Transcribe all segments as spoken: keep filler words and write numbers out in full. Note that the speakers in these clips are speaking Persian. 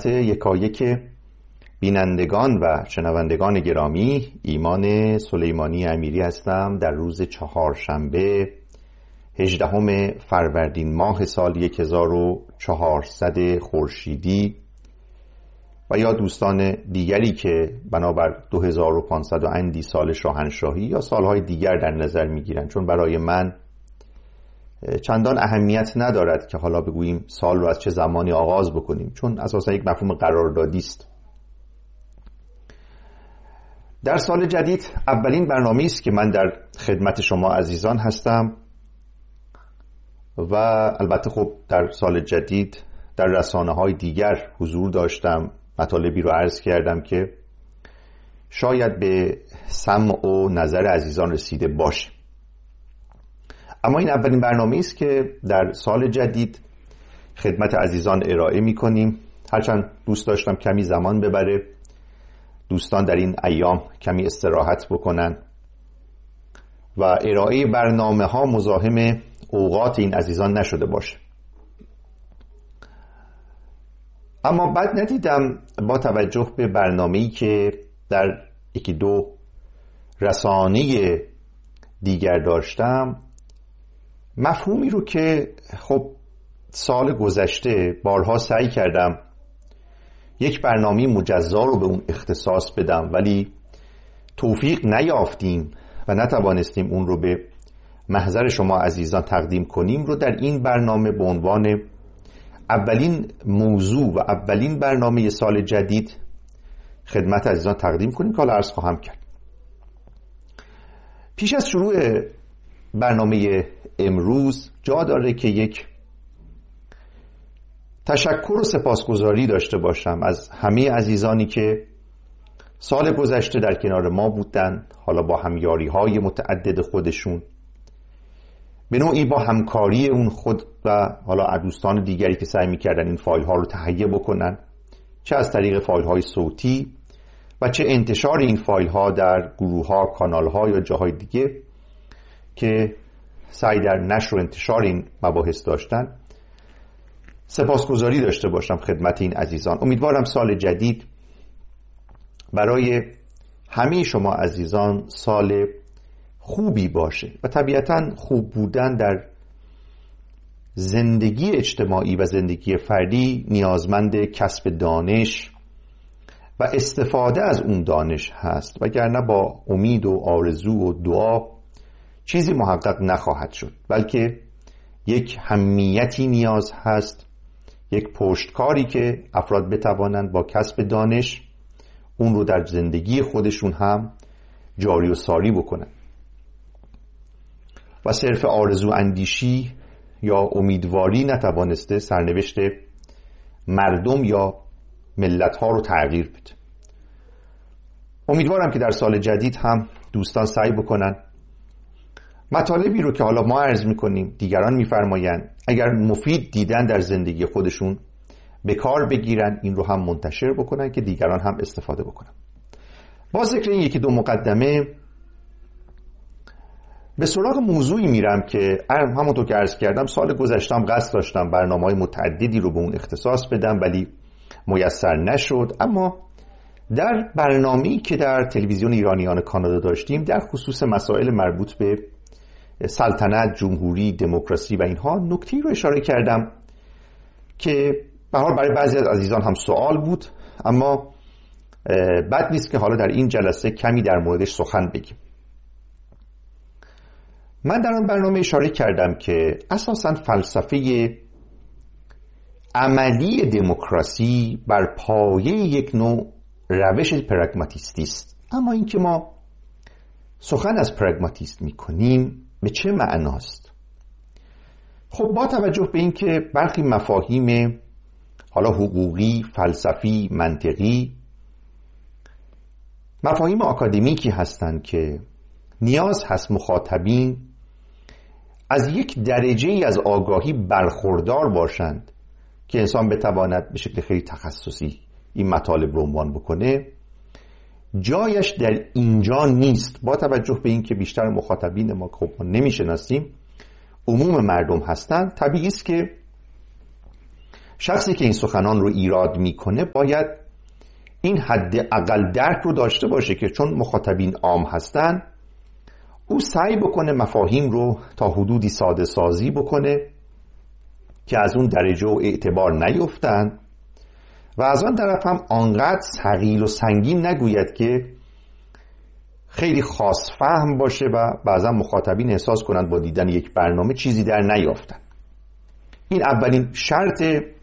خدمت یکایک بینندگان و شنوندگان گرامی، ایمان سلیمانی امیری هستم. در روز چهارشنبه هجدهم فروردین ماه سال هزار و چهارصد خورشیدی و یا دوستان دیگری که بنابر دو هزار و پانصد و اندی سال شاهنشاهی یا سالهای دیگر در نظر میگیرند، چون برای من چندان اهمیت ندارد که حالا بگوییم سال رو از چه زمانی آغاز بکنیم، چون اساسا یک مفهوم قراردادی است. در سال جدید اولین برنامه‌ای است که من در خدمت شما عزیزان هستم و البته خب در سال جدید در رسانه‌های دیگر حضور داشتم، مطالبی رو عرض کردم که شاید به سمع و نظر عزیزان رسیده باشه. اما این اولین برنامه‌ای است که در سال جدید خدمت عزیزان ارائه می‌کنیم. هرچند دوست داشتم کمی زمان ببره، دوستان در این ایام کمی استراحت بکنن و ارائه برنامه‌ها مزاحم اوقات این عزیزان نشده باشه. اما بعد ندیدم با توجه به برنامه‌ای که در یکی دو رسانه دیگر داشتم، مفهومی رو که خب سال گذشته بارها سعی کردم یک برنامه مجزا رو به اون اختصاص بدم ولی توفیق نیافتیم و نتوانستیم اون رو به محضر شما عزیزان تقدیم کنیم، رو در این برنامه به عنوان اولین موضوع و اولین برنامه سال جدید خدمت عزیزان تقدیم کنیم که حالا عرض خواهم کرد. پیش از شروع برنامه امروز جا داره که یک تشکر و سپاسگزاری داشته باشم از همه عزیزانی که سال گذشته در کنار ما بودن، حالا با همیاری های متعدد خودشون، به نوعی با همکاری اون خود و حالا دوستان دیگری که سعی می‌کردن این فایل ها رو تهیه بکنن، چه از طریق فایل های صوتی و چه انتشار این فایل ها در گروه ها، کانال ها یا جاهای دیگه که سعی در نشر و انتشار این مباحث داشتن. سپاسگزاری داشته باشم خدمت این عزیزان. امیدوارم سال جدید برای همه شما عزیزان سال خوبی باشه و طبیعتاً خوب بودن در زندگی اجتماعی و زندگی فردی نیازمند کسب دانش و استفاده از اون دانش هست، وگرنه با امید و آرزو و دعا چیزی محقق نخواهد شد، بلکه یک همیتی نیاز هست، یک پشتکاری که افراد بتوانند با کسب دانش اون رو در زندگی خودشون هم جاری و ساری بکنن و صرف آرزو اندیشی یا امیدواری نتوانسته سرنوشت مردم یا ملت ها رو تغییر بده. امیدوارم که در سال جدید هم دوستان سعی بکنن مطالبی رو که حالا ما عرض میکنیم، دیگران میفرمایند، اگر مفید دیدن در زندگی خودشون به کار بگیرن، این رو هم منتشر بکنن که دیگران هم استفاده بکنن. با ذکر این یکی دو مقدمه به سراغ موضوعی میرم که همونطور که عرض کردم سال گذشتم قصد داشتم برنامه‌های متعددی رو به اون اختصاص بدم ولی میسر نشد. اما در برنامه‌ای که در تلویزیون ایرانیان کانادا داشتیم در خصوص مسائل مربوط به سلطنت، جمهوری، دموکراسی و اینها نکته‌ای رو اشاره کردم که به هر حال برای بعضی از عزیزان هم سوال بود، اما بد نیست که حالا در این جلسه کمی در موردش سخن بگیم. من در آن برنامه اشاره کردم که اساساً فلسفه عملی دموکراسی بر پایه یک نوع روش پراگماتیستی است. اما اینکه ما سخن از پراگماتیست می‌کنیم به چه معناست؟ خب با توجه به اینکه برخی مفاهیم حالا حقوقی، فلسفی، منطقی، مفاهیم آکادمیکی هستند که نیاز هست مخاطبین از یک درجه ای از آگاهی برخوردار باشند که انسان بتواند به شکل خیلی تخصصی این مطالب رو عنوان بکنه، جایش در اینجا نیست. با توجه به اینکه بیشتر مخاطبین ما خب ما نمیشناسیم، عموم مردم هستند، طبیعی است که شخصی که این سخنان رو ایراد میکنه باید این حد اقل درک رو داشته باشه که چون مخاطبین عام هستن، او سعی بکنه مفاهیم رو تا حدودی ساده سازی بکنه که از اون درجه و اعتبار نیفتن و از آن طرف هم آنقدر ثقیل و سنگین نگوید که خیلی خاص فهم باشه و بعضا مخاطبین احساس کنند با دیدن یک برنامه چیزی در نیافتن. این اولین شرط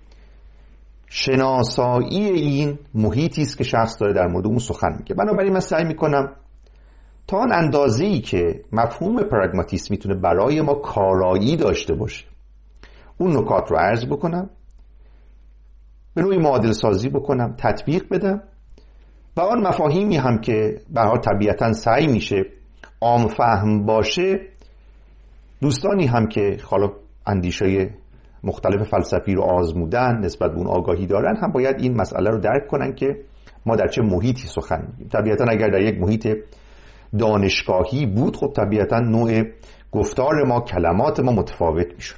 شناسایی این محیطی است که شخص داره در مورد اون سخن میگه. بنابراین من سعی میکنم تا آن اندازه‌ای که مفهوم پراگماتیسم میتونه برای ما کارایی داشته باشه اون نکات رو عرض بکنم، به نوعی معادل سازی بکنم، تطبیق بدم و آن مفاهیمی هم که به هر حال طبیعتاً سعی میشه عام فهم باشه، دوستانی هم که حالا اندیشه مختلف فلسفی رو آزمودن نسبت به اون آگاهی دارن هم باید این مسئله رو درک کنن که ما در چه محیطی سخن میگیم. طبیعتاً اگر در یک محیط دانشگاهی بود خب طبیعتاً نوع گفتار ما، کلمات ما متفاوت میشد.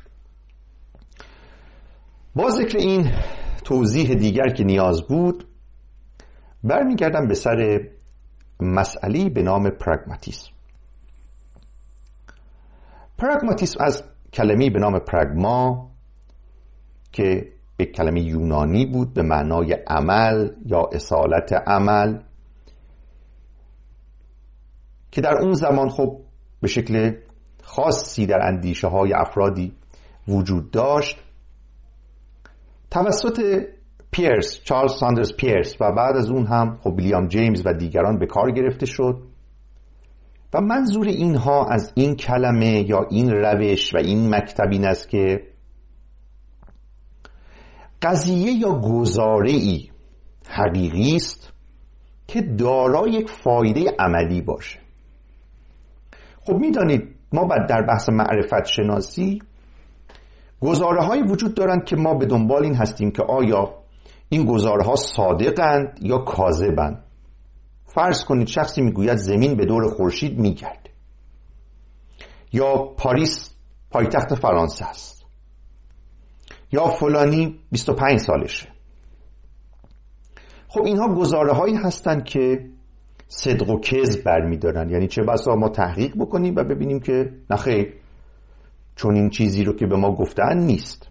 با ذکر این توضیح دیگر که نیاز بود، برمیگردم به سر مسئله به نام پراگماتیسم. پراگماتیسم از کلمه‌ای به نام پراگما که یک کلمه یونانی بود به معنای عمل یا اصالت عمل، که در اون زمان خب به شکل خاصی در اندیشه های افرادی وجود داشت، توسط پیرس، چارلز ساندرز پیرس و بعد از اون هم خب ویلیام جیمز و دیگران به کار گرفته شد و منظور اینها از این کلمه یا این روش و این مکتب این است که قضیه یا گزاره‌ای حقیقی است که دارای یک فایده عملی باشه. خب میدانید ما بعد در بحث معرفت شناسی گزاره های وجود دارند که ما به دنبال این هستیم که آیا این گزاره ها صادقند یا کاذبند. فرض کنید شخصی میگوید زمین به دور خورشید میگرده یا پاریس پایتخت فرانسه است یا فلانی بیست و پنج سالشه. خب اینها گزاره هایی هستند که صدق و کذب برمی‌دارن، یعنی چه بسا ما تحقیق بکنیم و ببینیم که نخیر چون این چیزی رو که به ما گفتن نیست.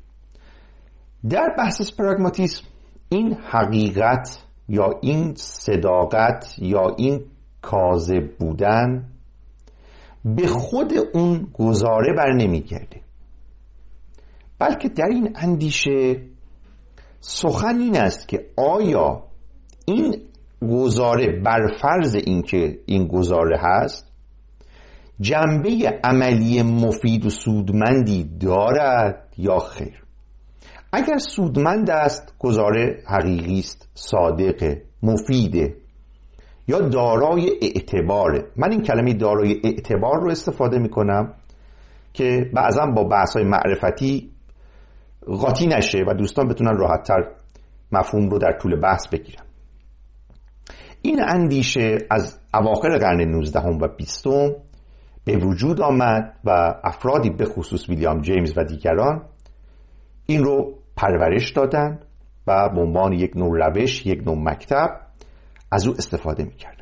در بحث پراگماتیسم این حقیقت یا این صداقت یا این کاذب بودن به خود اون گزاره بر نمیگرده، بلکه در این اندیشه سخن این است که آیا این گزاره بر فرض این که این گزاره هست جنبه عملی مفید و سودمندی دارد یا خیر. اگر سودمند است گزاره حقیقی است، صادقه، مفیده یا دارای اعتباره. من این کلمه دارای اعتبار رو استفاده میکنم که بعضا با بحث‌های معرفتی قاطی نشه و دوستان بتونن راحت‌تر مفهوم رو در طول بحث بگیرن. این اندیشه از اواخر قرن نوزدهم و بیستم به وجود آمد و افرادی به خصوص ویلیام جیمز و دیگران این رو پرورش دادن و به عنوان یک نوع روش، یک نوع مکتب از او استفاده می‌کردن.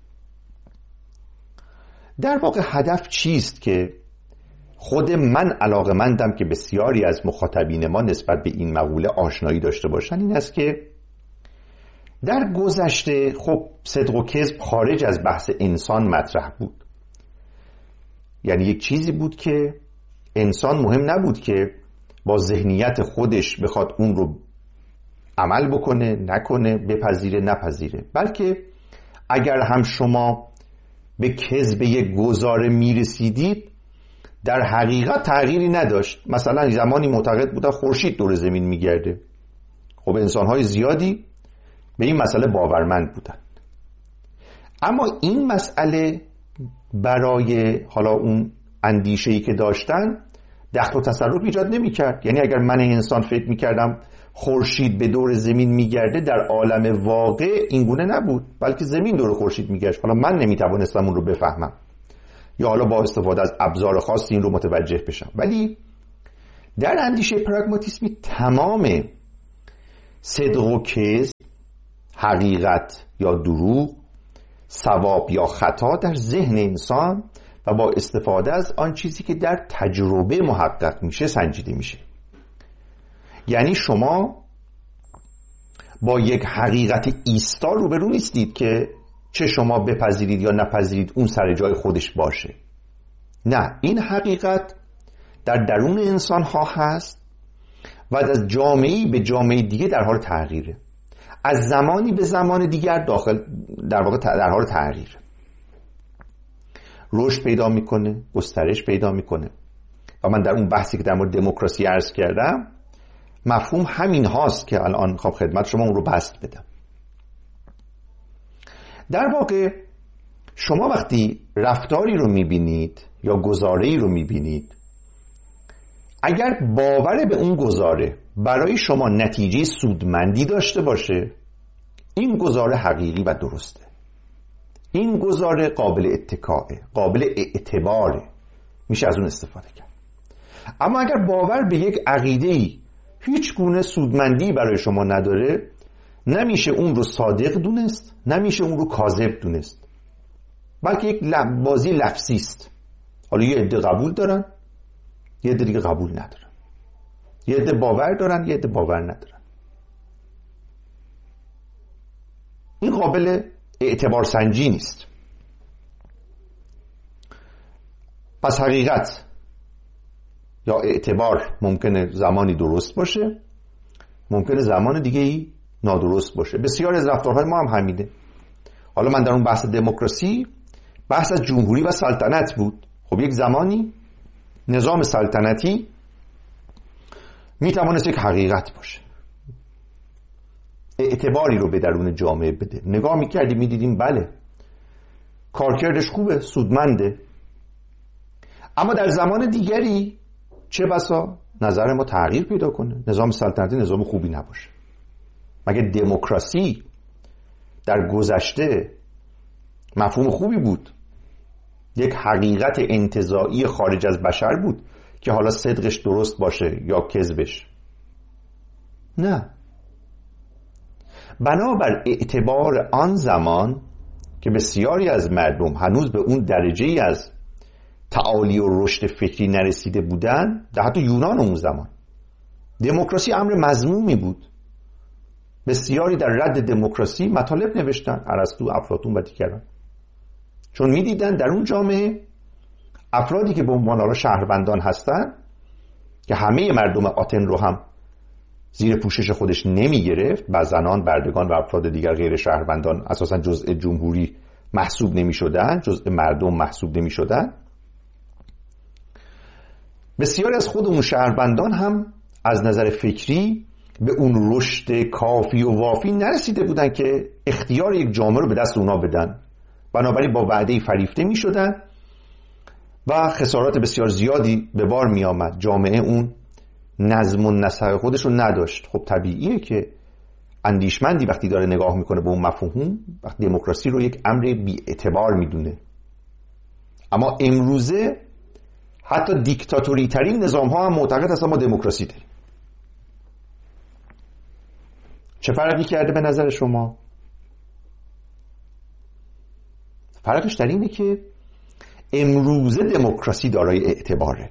در واقع هدف چیست که خود من علاقه‌مندم که بسیاری از مخاطبین ما نسبت به این مقوله آشنایی داشته باشن، این است که در گذشته خب صدق و کذب خارج از بحث انسان مطرح بود. یعنی یک چیزی بود که انسان مهم نبود که با ذهنیت خودش بخواد اون رو عمل بکنه، نکنه، بپذیره، نپذیره، بلکه اگر هم شما به کذب یک گزاره میرسیدید در حقیقت تغییری نداشت. مثلا زمانی معتقد بودن خورشید دور زمین میگرده، خب انسان‌های زیادی به این مسئله باورمند بودن، اما این مسئله برای حالا اون اندیشه‌ای که داشتن دخل و تصرف ایجاد نمی‌کرد. یعنی اگر من انسان فکر می‌کردم خورشید به دور زمین میگرده، در عالم واقع این گونه نبود، بلکه زمین دور خورشید میگشت. حالا من نمیتوانستم اون رو بفهمم یا حالا با استفاده از ابزار خاصی این رو متوجه بشم، ولی در اندیشه پراگماتیسمی تمام صدق و کذب، حقیقت یا دروغ، صواب یا خطا در ذهن انسان و با استفاده از آن چیزی که در تجربه محقق میشه سنجیده میشه. یعنی شما با یک حقیقت ایستا روبرو نیستید که چه شما بپذیرید یا نپذیرید اون سر جای خودش باشه. نه، این حقیقت در درون انسان ها هست و از جامعه‌ای به جامعه دیگه در حال تغییره، از زمانی به زمان دیگر داخل در واقع در حال تغییر، رشد پیدا میکنه، گسترش پیدا میکنه. و من در اون بحثی که در مورد دموکراسی عرض کردم مفهوم همین هاست که الان خب خدمت شما اون رو بسط بدم. در واقع شما وقتی رفتاری رو میبینید یا گزاره‌ای رو میبینید، اگر باور به اون گزاره برای شما نتیجه سودمندی داشته باشه، این گزاره حقیقی و درسته، این گزاره قابل اتکاء، قابل اعتباره، میشه از اون استفاده کرد. اما اگر باور به یک عقیده‌ای هیچ گونه سودمندی برای شما نداره، نمیشه اون رو صادق دونست، نمیشه اون رو کاذب دونست، بلکه یک بازی لفظی است. حالا یه عده قبول دارن، یه عده دیگه قبول ندارن، یه عده باور دارن، یه عده باور ندارن. این قابل اعتبار سنجی نیست. پس حقیقت یا اعتبار ممکنه زمانی درست باشه، ممکنه زمان دیگه ای نادرست باشه. بسیار از رفتارهای ما هم همینه. حالا من در اون بحث دموکراسی بحث از جمهوری و سلطنت بود. خب یک زمانی نظام سلطنتی میتوانست یک حقیقت باشه، اعتباری رو به درون جامعه بده. نگاه میکردیم میدیدیم بله کارکردش خوبه، سودمنده. اما در زمان دیگری چه بسا نظر ما تغییر پیدا کنه، نظام سلطنتی نظام خوبی نباشه. مگه دموکراسی در گذشته مفهوم خوبی بود؟ یک حقیقت انتزاعی خارج از بشر بود که حالا صدقش درست باشه یا کذبش؟ نه. بنابر اعتبار آن زمان که بسیاری از مردم هنوز به اون درجه‌ای از تعالی و رشد فکری نرسیده بودن، در حتی یونان اون زمان دموکراسی امر مذمومی بود. بسیاری در رد دموکراسی مطالب نوشتن، ارسطو، افلاطون و دیگران، چون میدیدن در اون جامعه افرادی که به عنوان شهروندان هستن که همه مردم آتن رو هم زیر پوشش خودش نمی گرفت و زنان، بردگان و افراد دیگر غیر شهروندان اساسا جزء جمهوری محسوب نمی شدن، جزء مردم محسوب نمی شدن، بسیاری از خود اون شهروندان هم از نظر فکری به اون رشد کافی و وافی نرسیده بودن که اختیار یک جامعه رو به دست اونا بدن. بنابراین با وعده فریفته می شدن و خسارات بسیار زیادی به بار می آمد. جامعه اون نظم و نسق خودش رو نداشت. خب طبیعیه که اندیشمندی وقتی داره نگاه میکنه به اون مفهوم، وقتی دموکراسی رو یک امر بی اعتبار میدونه. اما امروزه حتی دیکتاتوری ترین نظام ها هم معتقد هستن ما دموکراسی داریم. چه فرقی کرده به نظر شما؟ فرقش در اینه که امروزه دموکراسی دارای اعتباره.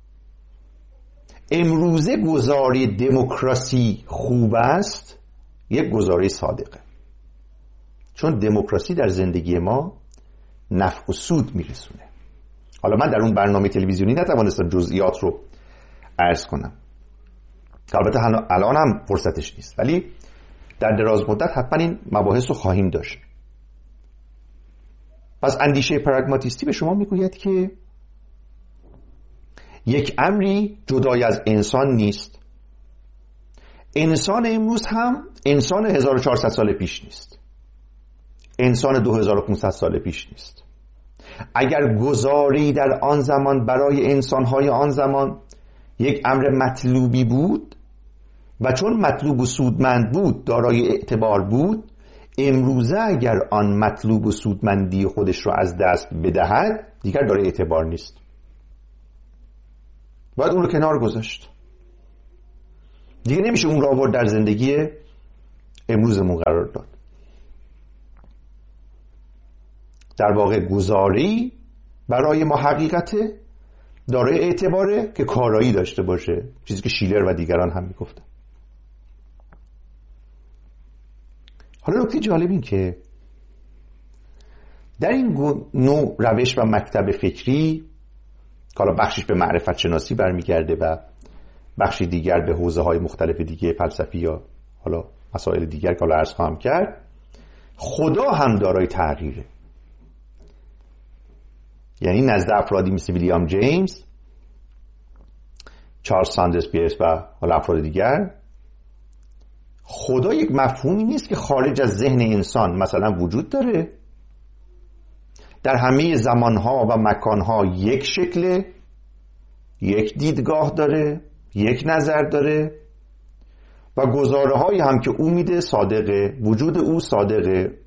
امروزه گزاره دموکراسی خوب است یک گزاره صادقه، چون دموکراسی در زندگی ما نفع و سود میرسونه. حالا من در اون برنامه تلویزیونی نتوانستم جزئیات رو عرض کنم، البته الان هم فرصتش نیست، ولی در دراز مدت حتما این مباحث رو خواهیم داشت. پس اندیشه پراگماتیستی به شما میگوید که یک امری جدای از انسان نیست. انسان امروز هم انسان هزار و چهارصد سال پیش نیست، انسان دو هزار و پانصد سال پیش نیست. اگر گزاری در آن زمان برای انسانهای آن زمان یک امر مطلوبی بود و چون مطلوب و سودمند بود دارای اعتبار بود، امروزه اگر آن مطلوب و سودمندی خودش رو از دست بدهد دیگر دارای اعتبار نیست، باید اون رو کنار گذاشت. دیگه نمیشه اون رو آورد در زندگی امروزمون قرار داد. در واقع گزاره‌ای برای ما حقیقته دارای اعتباره که کارایی داشته باشه، چیزی که شیلر و دیگران هم میگفتن. حالا نکته جالب این که در این نوع روش و مکتب فکری که حالا بخشش به معرفت شناسی برمیگرده و بخشی دیگر به حوزه های مختلف دیگه فلسفی یا حالا مسائل دیگر که حالا عرض خواهم کرد، خدا هم دارای تغییره. یعنی نزد افرادی مثل ویلیام جیمز، چارلز ساندرز پیرس و حالا افراد دیگر، خدا یک مفهومی نیست که خارج از ذهن انسان مثلا وجود داره، در همه زمانها و مکانها یک شکل، یک دیدگاه داره، یک نظر داره و گزاره هایی هم که او میده صادقه، وجود او صادقه.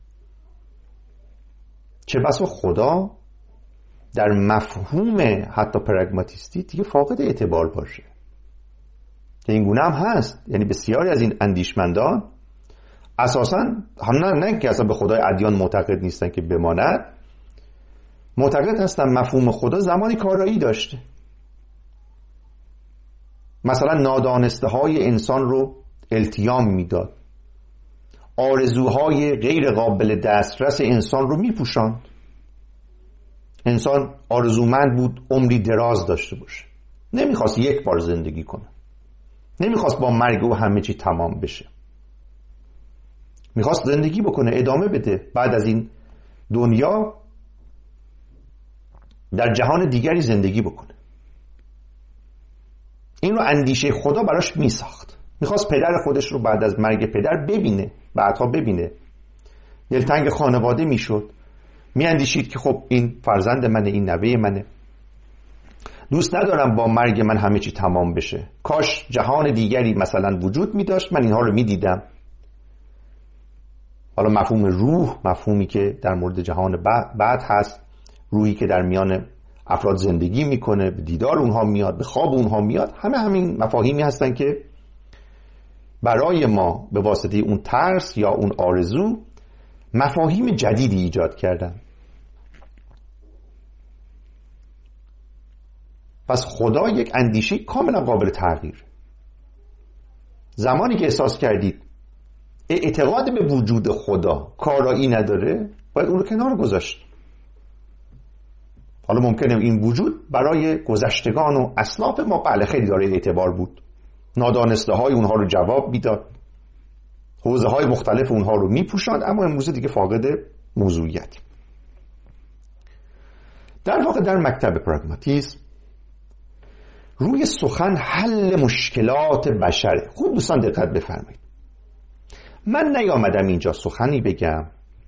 چه بسا خدا در مفهوم حتی پراگماتیستی دیگه فاقد اعتبار باشه، که این گونه هم هست. یعنی بسیاری از این اندیشمندان اساساً هم نه, نه که اصلا به خدای ادیان معتقد نیستن که بماند، معتقد هستن مفهوم خدا زمانی کارایی داشته. مثلا نادانسته های انسان رو التیام میداد، آرزوهای غیر قابل دسترس انسان رو میپوشاند. انسان آرزومند بود عمری دراز داشته باشه، نمیخواست یک بار زندگی کنه، نمیخواست با مرگ او همه چی تمام بشه، میخواست زندگی بکنه، ادامه بده، بعد از این دنیا در جهان دیگری زندگی بکنه. این رو اندیشه خدا براش میساخت. میخواست پدر خودش رو بعد از مرگ پدر ببینه، بعدها ببینه، دلتنگ خانواده میشد، میاندیشید که خب این فرزند منه، این نوه منه، دوست ندارم با مرگ من همه چی تمام بشه، کاش جهان دیگری مثلا وجود می داشت من اینها رو می دیدم. حالا مفهوم روح، مفهومی که در مورد جهان بعد هست، روحی که در میان افراد زندگی میکنه، به دیدار اونها میاد، به خواب اونها میاد، همه همین مفاهیمی هستن که برای ما به واسطه اون ترس یا اون آرزو مفاهیم جدیدی ایجاد کردن. پس خدا یک اندیشه کاملا قابل تغییر. زمانی که احساس کردید اعتقاد به وجود خدا کارایی نداره، باید اون رو کنار گذاشت. حالا ممکنه این وجود برای گذشتگان و اسلاف ما بله خیلی داره اعتبار بود، نادانسته های اونها رو جواب میداد، حوزه های مختلف اونها رو میپوشاند، اما امروز دیگه فاقد موضوعیت. در واقع در مکتب پراگماتیسم روی سخن حل مشکلات بشره. خوب دوستان دقت بفرمایید، من نیامدم اینجا سخنی بگم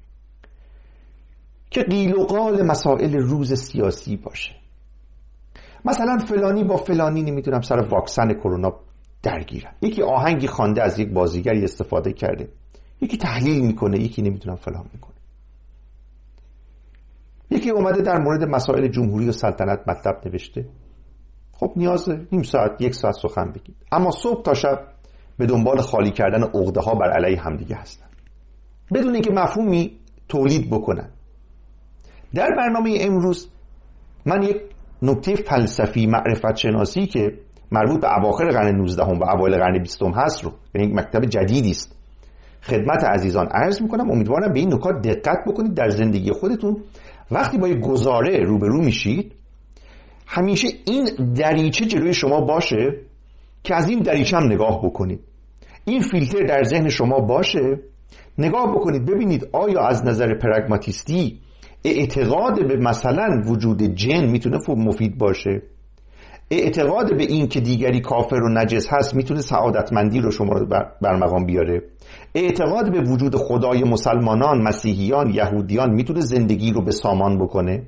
که قیل و قال مسائل روز سیاسی باشه. مثلا فلانی با فلانی نمیدونم سر واکسن کرونا درگیرن، یکی آهنگی خوانده از یک بازیگری استفاده کرده، یکی تحلیل میکنه، یکی نمیدونم فلان میکنه، یکی اومده در مورد مسائل جمهوری و سلطنت مطلب نوشته. خب نیازه نیم ساعت یک ساعت سخن بگید، اما صبح تا شب به دنبال خالی کردن عقده ها بر علیه همدیگه هستن بدون اینکه مفهومی تولید بکنن. در برنامه امروز من یک نکته فلسفی معرفت شناسی که مربوط به اواخر قرن نوزدهم و اوایل قرن بیستم هست رو، یعنی یک مکتب جدیدی است، خدمت عزیزان عرض میکنم. امیدوارم به این نکات دقت بکنید در زندگی خودتون. وقتی با یک گزاره روبرو میشید همیشه این دریچه جلوی شما باشه که از این دریچه هم نگاه بکنید، این فیلتر در ذهن شما باشه، نگاه بکنید ببینید آیا از نظر پراگماتیستی اعتقاد به مثلا وجود جن میتونه مفید باشه، اعتقاد به این که دیگری کافر و نجس هست میتونه سعادتمندی رو شما رو بر مقام بیاره، اعتقاد به وجود خدای مسلمانان، مسیحیان، یهودیان میتونه زندگی رو به سامان بکنه.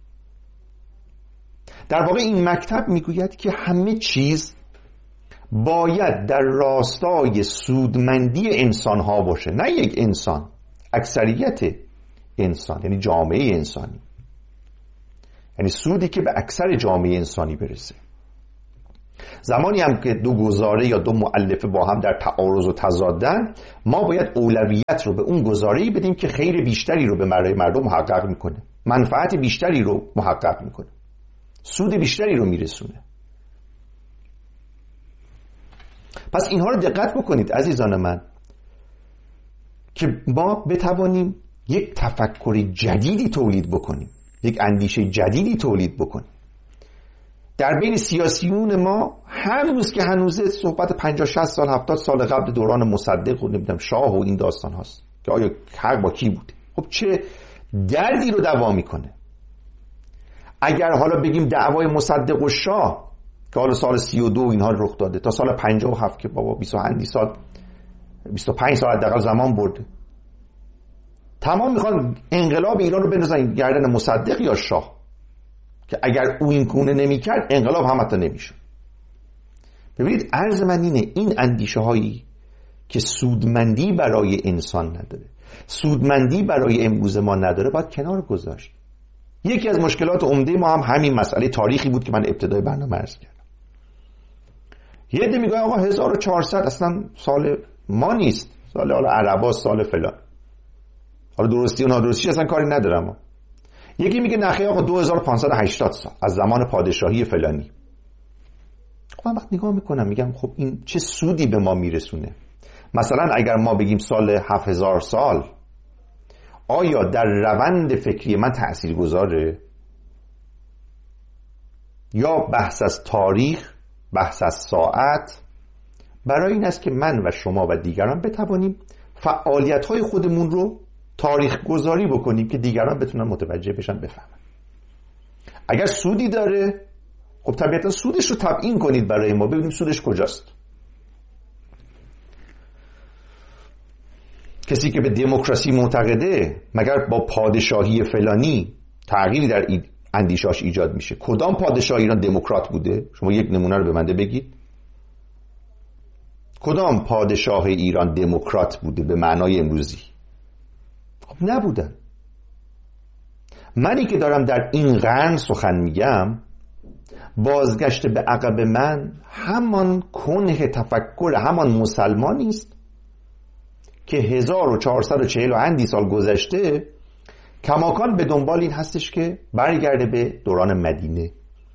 در واقع این مکتب میگوید که همه چیز باید در راستای سودمندی انسان ها باشه، نه یک انسان، اکثریت انسان، یعنی جامعه انسانی، یعنی سودی که به اکثر جامعه انسانی برسه. زمانی هم که دو گزاره یا دو مؤلفه با هم در تعارض و تضادن، ما باید اولویت رو به اون گزاره‌ای بدیم که خیر بیشتری رو به مردم محقق میکنه، منفعت بیشتری رو محقق میکنه، سود بیشتری رو میرسونه. پس اینها رو دقت بکنید عزیزان من که ما بتوانیم یک تفکر جدیدی تولید بکنیم، یک اندیشه جدیدی تولید بکنیم. در بین سیاسیون ما هنوز که هنوزه صحبت پنجاه شصت سال هفتاد سال قبل دوران مصدق و نمیدونم شاه و این داستان هاست که آیا حق با کی بوده. خب چه دردی رو دوا میکنه. اگر حالا بگیم دعوای مصدق و شاه که حالا سال سی و دو اینها رخ داده تا سال پنجاه و هفت که بابا بیست و اندی سال بیست و پنج سال حداقل زمان برده، تمام میخوان انقلاب ایران رو بندازن گردن مصدق یا شاه که اگر او این گونه نمیکرد انقلاب هم حتی نمیشد. ببینید عرض من اینه، این اندیشه هایی که سودمندی برای انسان نداره، سودمندی برای امروز ما نداره، باید کنار گذاشت. یکی از مشکلات عمده ما هم همین مسئله تاریخی بود که من ابتدای برنامه عرض کردم. یه عده میگه آقا هزار و چهارصد اصلا سال ما نیست، سال حالا عربا، سال فلان، حالا درستی و نادرستی اصلا کاری ندارم. یکی میگه نخیر آقا دو هزار و پانصد و هشتاد سال از زمان پادشاهی فلانی. خب من وقت نگاه میکنم میگم خب این چه سودی به ما میرسونه؟ مثلا اگر ما بگیم سال هفت هزار سال، آیا در روند فکری من تأثیر گذاره؟ یا بحث از تاریخ، بحث از ساعت برای این است که من و شما و دیگران بتوانیم فعالیت‌های خودمون رو تاریخ گذاری بکنیم که دیگران بتونن متوجه بشن، بفهمن. اگر سودی داره خب طبیعتا سودش رو تبیین کنید برای ما، ببینیم سودش کجاست. کسی که به دموکراسی معتقده مگر با پادشاهی فلانی تغییری در اندیشاش ایجاد میشه؟ کدام پادشاه ایران دموکرات بوده؟ شما یک نمونه رو به من بگید. کدام پادشاه ایران دموکرات بوده به معنای امروزی؟ خب نبودن. منی که دارم در این قرن سخن میگم، بازگشت به عقب من همان کنه تفکر همان مسلمانی است که هزار و چهارصد و چهل و اندی سال گذشته کماکان به دنبال این هستش که برگرده به دوران مدینه.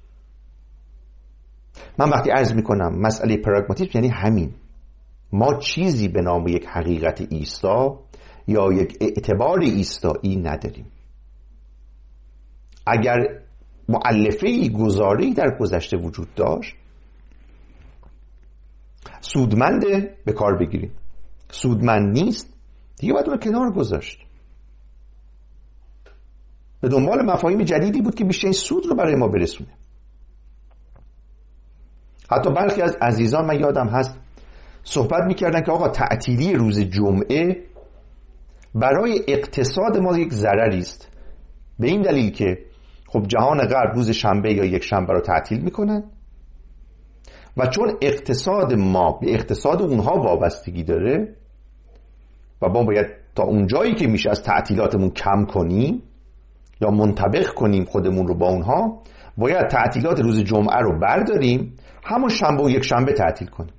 من وقتی عرض میکنم مسئله پراگماتیسم یعنی همین، ما چیزی به نام یک حقیقت ایستا یا یک اعتبار ایستایی نداریم. اگر مؤلفه‌ای گزاره‌ای در گذشته وجود داشت، سودمنده به کار بگیریم، سودمند نیست دیگه باید اون رو کنار گذاشت. به دنبال مفاهیم جدیدی بود که بیشترین سود رو برای ما برسونه. حتی برخی از عزیزان من یادم هست صحبت میکردن که آقا تعطیلی روز جمعه برای اقتصاد ما یک ضرری است، به این دلیل که خب جهان غرب روز شنبه یا یک شنبه رو تعطیل میکنن و چون اقتصاد ما به اقتصاد اونها وابستگی داره و ما باید تا اونجایی که میشه از تعطیلاتمون کم کنیم یا منطبق کنیم خودمون رو با اونها، باید تعطیلات روز جمعه رو برداریم، همون شنبه و یک شنبه تعطیل کنیم.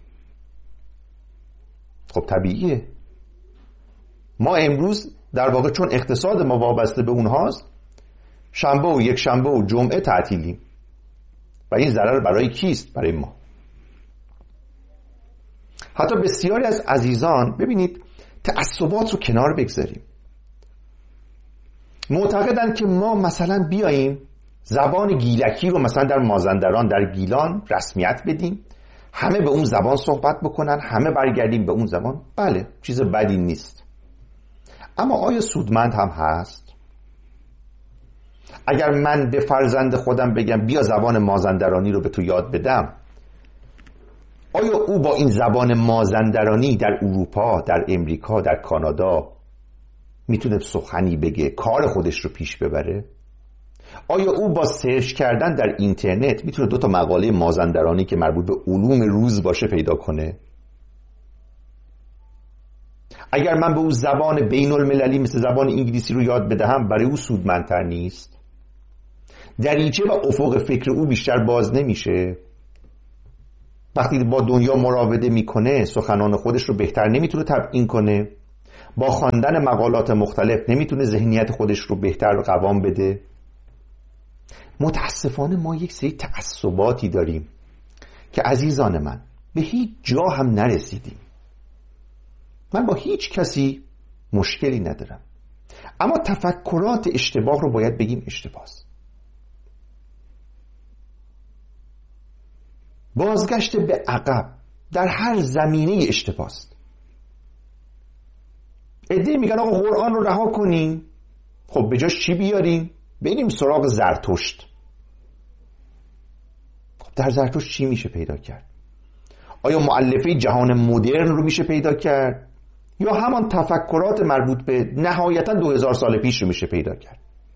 خب طبیعیه. ما امروز در واقع چون اقتصاد ما وابسته به اونهاست، شنبه و یک شنبه و جمعه تعطیلیم و این ضرر برای کیست؟ برای ما. حتی بسیاری از عزیزان ببینید تعصبات رو کنار بگذاریم، معتقدن که ما مثلا بیاییم زبان گیلکی رو مثلا در مازندران در گیلان رسمیت بدیم، همه به اون زبان صحبت بکنن، همه برگردیم به اون زبان. بله چیز بدی نیست، اما آیا سودمند هم هست؟ اگر من به فرزند خودم بگم بیا زبان مازندرانی رو به تو یاد بدم، آیا او با این زبان مازندرانی در اروپا، در امریکا، در کانادا میتونه سخنی بگه، کار خودش رو پیش ببره؟ آیا او با سرچ کردن در اینترنت میتونه دو تا مقاله مازندرانی که مربوط به علوم روز باشه پیدا کنه؟ اگر من به او زبان بین المللی مثل زبان انگلیسی رو یاد بدهم، برای او سودمندتر نیست؟ دریچه و افق فکر او بیشتر باز نمیشه؟ وقتی با دنیا مراوده میکنه سخنان خودش رو بهتر نمیتونه تبیین کنه، با خواندن مقالات مختلف نمیتونه ذهنیت خودش رو بهتر قوام بده. متاسفانه ما یک سری تعصباتی داریم که عزیزان من به هیچ جا هم نرسیدیم. من با هیچ کسی مشکلی ندارم، اما تفکرات اشتباه رو باید بگیم اشتباه است. بازگشت به عقب در هر زمینه اشتباه است. عده‌ای میگن آقا قرآن رو رها کنیم، خب به جاش چی بیاریم؟ بریم سراغ زرتشت. خب در زرتشت چی میشه پیدا کرد؟ آیا مؤلفه جهان مدرن رو میشه پیدا کرد یا همان تفکرات مربوط به نهایتا دو هزار سال پیش رو میشه پیدا کرد؟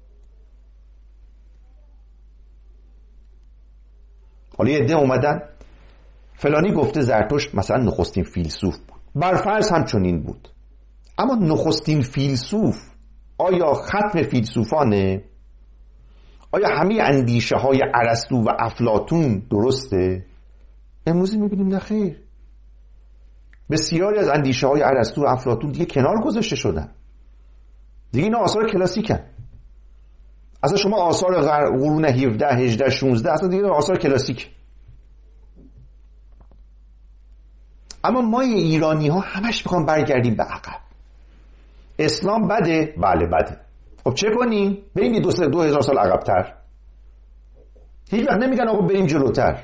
حالا یه عده اومدن فلانی گفته زرتشت مثلا نخستین فیلسوف بود، برفرض همچنین بود، اما نخستین فیلسوف آیا ختم فیلسوفانه؟ آیا همه اندیشه های ارسطو و افلاطون درسته؟ امروز میبینیم نه خیر، بسیاری از اندیشه های ارسطو و افلاطون دیگه کنار گذاشته شدن، دیگه اینا آثار کلاسیکن. اصلا شما آثار قرون هفده هجده شانزده اصلا دیگه آثار کلاسیک. اما ما ایرانی ها همش میخوام برگردیم به عقب. اسلام بده؟ بله بده. خب چه کنیم؟ بریم یه دو, دو هزار سال عقب‌تر. هیچ وقت نمیگن آقا بریم جلوتر.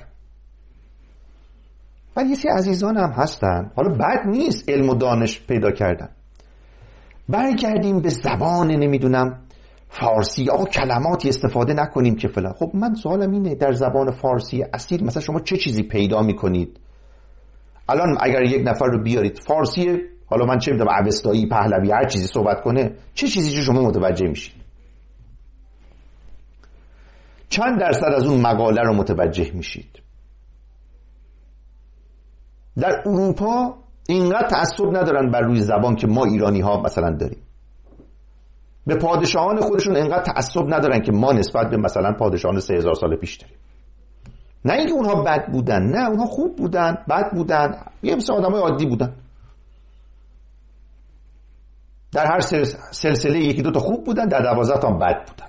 ولی یه سری عزیزان هم هستن، حالا بد نیست علم و دانش پیدا کردن، برگردیم به زبان نمیدونم فارسی، آقا کلماتی استفاده نکنیم که فلان. خب من سوالم اینه در زبان فارسی اصیل مثلا شما چه چیزی پیدا میکنید؟ الان اگر یک نفر رو بیارید فارسی، حالا من چه میدونم اوستایی، پهلوی، هر چیزی صحبت کنه، چه چیزی که شما متوجه میشید؟ چند درصد از اون مقاله رو متوجه میشید؟ در اروپا اینقدر تعصب ندارن بر روی زبان که ما ایرانی ها مثلا داریم. به پادشاهان خودشون اینقدر تعصب ندارن که ما نسبت به مثلا پادشاهان سه هزار سال پیش داریم. نه اینکه اونها بد بودن، نه اونها خوب بودن، بد بودن، یه مثل آدمای عادی بودن. در هر سلسله یکی دو تا خوب بودن، در دوازده تا بد بودن.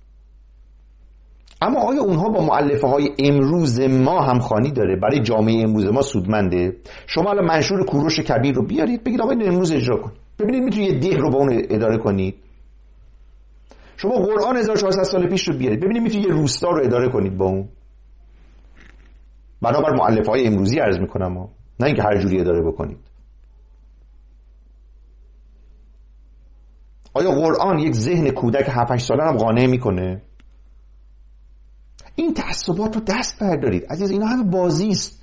اما آیا اونها با مؤلفه های امروز ما همخوانی داره؟ برای جامعه امروز ما سودمنده؟ شما الان منشور کوروش کبیر رو بیارید بگید آقا این امروز اجرا کن، ببینید میتونید یه ده رو با اون اداره کنید. شما قرآن هزار و چهارصد سال پیش رو بیارید ببینید میتونید یه روستا رو اداره کنید با اون. بنابر مؤلفه های امروزی عرض میکنم ها، نه اینکه هر جوری اداره بکنید. آیا قرآن یک ذهن کودک هفت هشت ساله هم قانع میکنه؟ این تعصبات رو دست بردارید عزیز، اینا همه بازی است.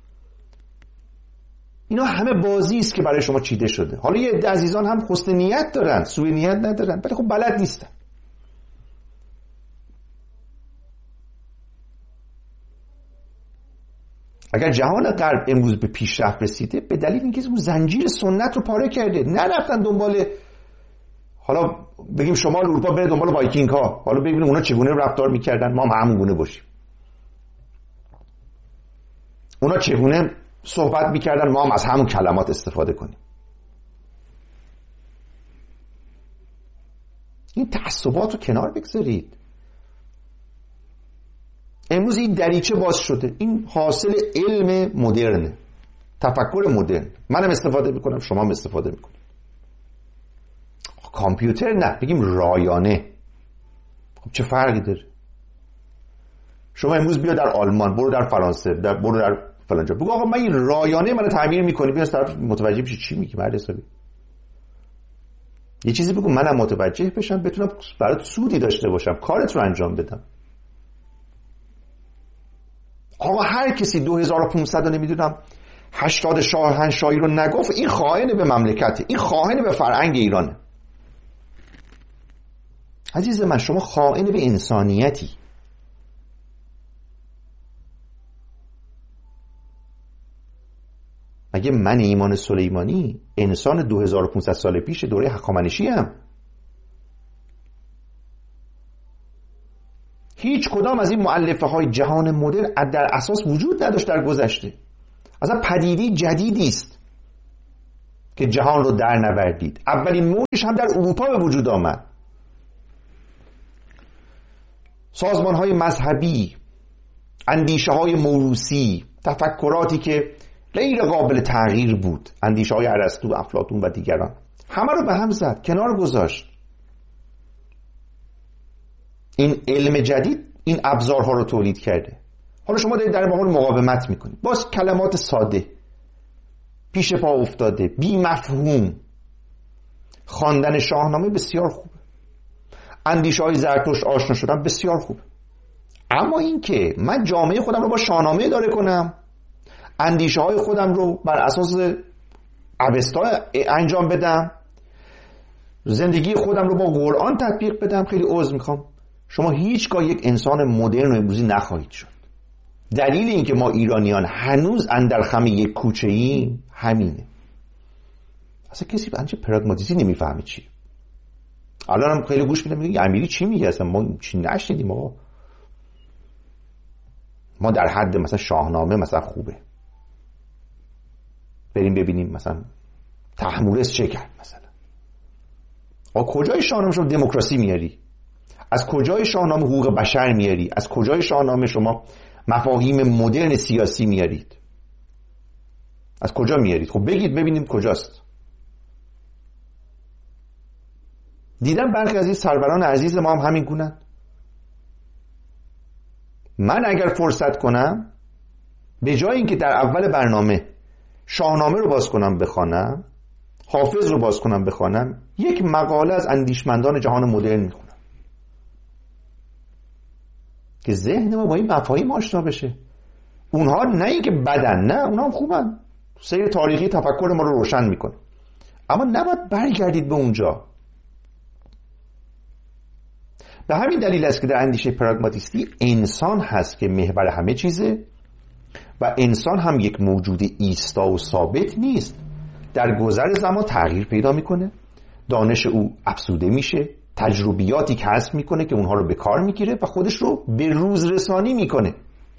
اینا همه بازی است که برای شما چیده شده. حالا یه عده عزیزان هم حسن نیت دارن، سوء نیت ندارن، ولی خب بلد نیستن. اگر جهان غرب امروز به پیشرفت رسیده به دلیل اینکه اون زنجیر سنت رو پاره کرده، نرفتن دنبال، حالا بگیم شمال اروپا بره دنبال وایکینگ ها، حالا ببینیم اونا چگونه رفتار میکردن، ما هم همون گونه باشیم. اونا چگونه صحبت میکردن، ما هم از همون کلمات استفاده کنیم. این تعصبات رو کنار بگذارید. امروز این دریچه باز شده، این حاصل علم مدرن، تفکر مدرن. منم استفاده میکنم، شما هم استفاده میکنید. کامپیوتر نه، بگیم رایانه. خب چه فرقی داره؟ شما امروز بیا در آلمان، برو در فرانسه، در برو در فلان جا، بگو آقا من این رایانه منو تعمیر میکنی، بیا طرف متوجه بشی چی میگی مرد حسابی. یه چیزی بگو منم متوجه بشم، بتونم برات سودی داشته باشم، کارت رو انجام بدم. آقا هر کسی دو هزار و پانصد نمیدونم هشتاد شاهنشاهی رو نگفت، این خائن به مملکته، این خائن به فرهنگ ایرانه. عزیز من شما خائن به انسانیتی. مگه من ایمان سلیمانی انسان دو هزار و پانصد سال پیش دوره هخامنشی ام؟ هیچ کدام از این مؤلفه های جهان مدرن در اساس وجود نداشت در گذشته. اصلا پدیده جدیدی است که جهان رو در نوردید. اولین موجش هم در اروپا به وجود آمد. سازمان‌های مذهبی، اندیشه‌های موروثی، تفکراتی که غیر قابل تغییر بود، اندیشه‌های ارسطو، افلاطون و دیگران، همه رو به هم زد، کنار گذاشت. این علم جدید این ابزارها رو تولید کرده. حالا شما دارید در مقابل مقاومت میکنید، باز کلمات ساده، پیش پا افتاده، بی مفهوم. خواندن شاهنامه بسیار خوبه، اندیشه‌های زرتشت آشنا شدن بسیار خوبه، اما این که من جامعه خودم رو با شاهنامه اداره کنم، اندیشه‌های خودم رو بر اساس اوستا انجام بدم، زندگی خودم رو با قرآن تطبیق بدم، خیلی عذر میخوام، شما هیچگاه یک انسان مدرن و امروزی نخواهید شد. دلیل این که ما ایرانیان هنوز اندر خم یک کوچه ایم همینه. اصلا کسی به انچه پراگماتیستی نمیفهمه چی. الان هم خیلی گوش میدم میگه امیری چی میگه، اصلا ما چی نشنیدیم. ما ما در حد مثلا شاهنامه مثلا خوبه، بریم ببینیم مثلا تحمورس چه کرد مثلا. آقا کجای شاهنامه شما دموکراسی میاری؟ از کجای شاهنامه حقوق بشر میاری؟ از کجای شاهنامه شما مفاهیم مدرن سیاسی میارید؟ از کجا میارید؟ خب بگید ببینیم کجاست. دیدم برخی از این سروران عزیز ما هم همین گونن. من اگر فرصت کنم به جای اینکه در اول برنامه شاهنامه رو باز کنم بخوانم، حافظ رو باز کنم بخوانم، یک مقاله از اندیشمندان جهان مدرن میخونم که ذهن ما با این مفاهیم آشنا بشه. اونها نه اینکه بدن، نه، اونها هم خوبن، سیر تاریخی تفکر ما رو روشن میکنه، اما نباید برگردید به اونجا. به همین دلیل است که در اندیشه پراگماتیستی انسان هست که محور همه چیزه و انسان هم یک موجود ایستا و ثابت نیست. در گذر زمان تغییر پیدا میکنه، دانش او افزوده میشه، تجربیاتی کسب میکنه که اونها رو به کار میگیره و خودش رو به روز رسانی میکنه.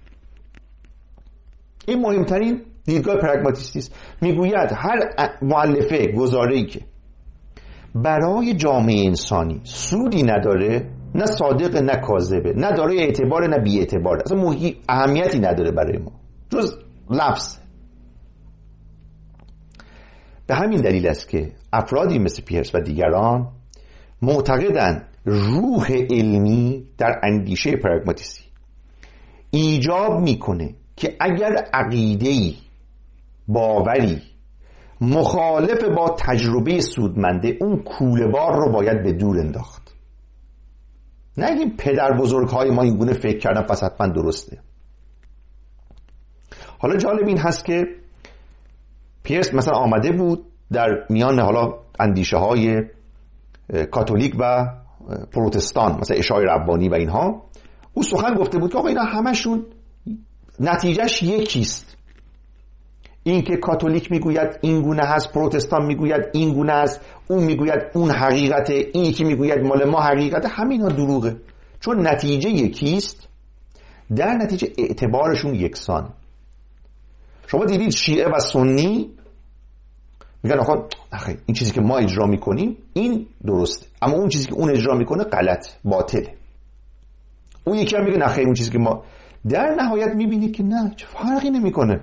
این مهمترین دیدگاه پراگماتیستی است. میگوید هر مؤلفه گزاره‌ای که برای جامعه انسانی سودی نداره، نه صادق نه کاذبه، نه دارای اعتبار نه بی اعتبار، اصلا موهی اهمیتی نداره برای ما جز لفظ. به همین دلیل است که افرادی مثل پیرس و دیگران معتقدند روح علمی در اندیشه پراگماتیستی ایجاب میکنه که اگر عقیده‌ای، باوری مخالف با تجربه سودمنده، اون کوله‌بار رو باید به دور انداخت. نگیم پدر بزرگهای ما این گونه فکر کردن پس حتما درسته. حالا جالب این هست که پیرس مثلا آمده بود در میان حالا اندیشه های کاتولیک و پروتستان، مثلا اشاعه ربانی و اینها، او سخن گفته بود که آقا اینا همشون نتیجهش یکیست. این که کاتولیک میگوید این گونه هست، پروتستان میگوید این گونه است، اون میگوید اون حقیقته، این یکی میگوید مال ما حقیقته، همین ها دروغه. چون نتیجه یکیست، در نتیجه اعتبارشون یکسان. شما دیدید شیعه و سنی میگن آخه آخه این چیزی که ما اجرا میکنیم این درسته، اما اون چیزی که اون اجرا میکنه غلط، باطله. اون یکی هم میگه نه خیر اون چیزی که ما، در نهایت میبینید که نه، چه فرقی نمیکنه.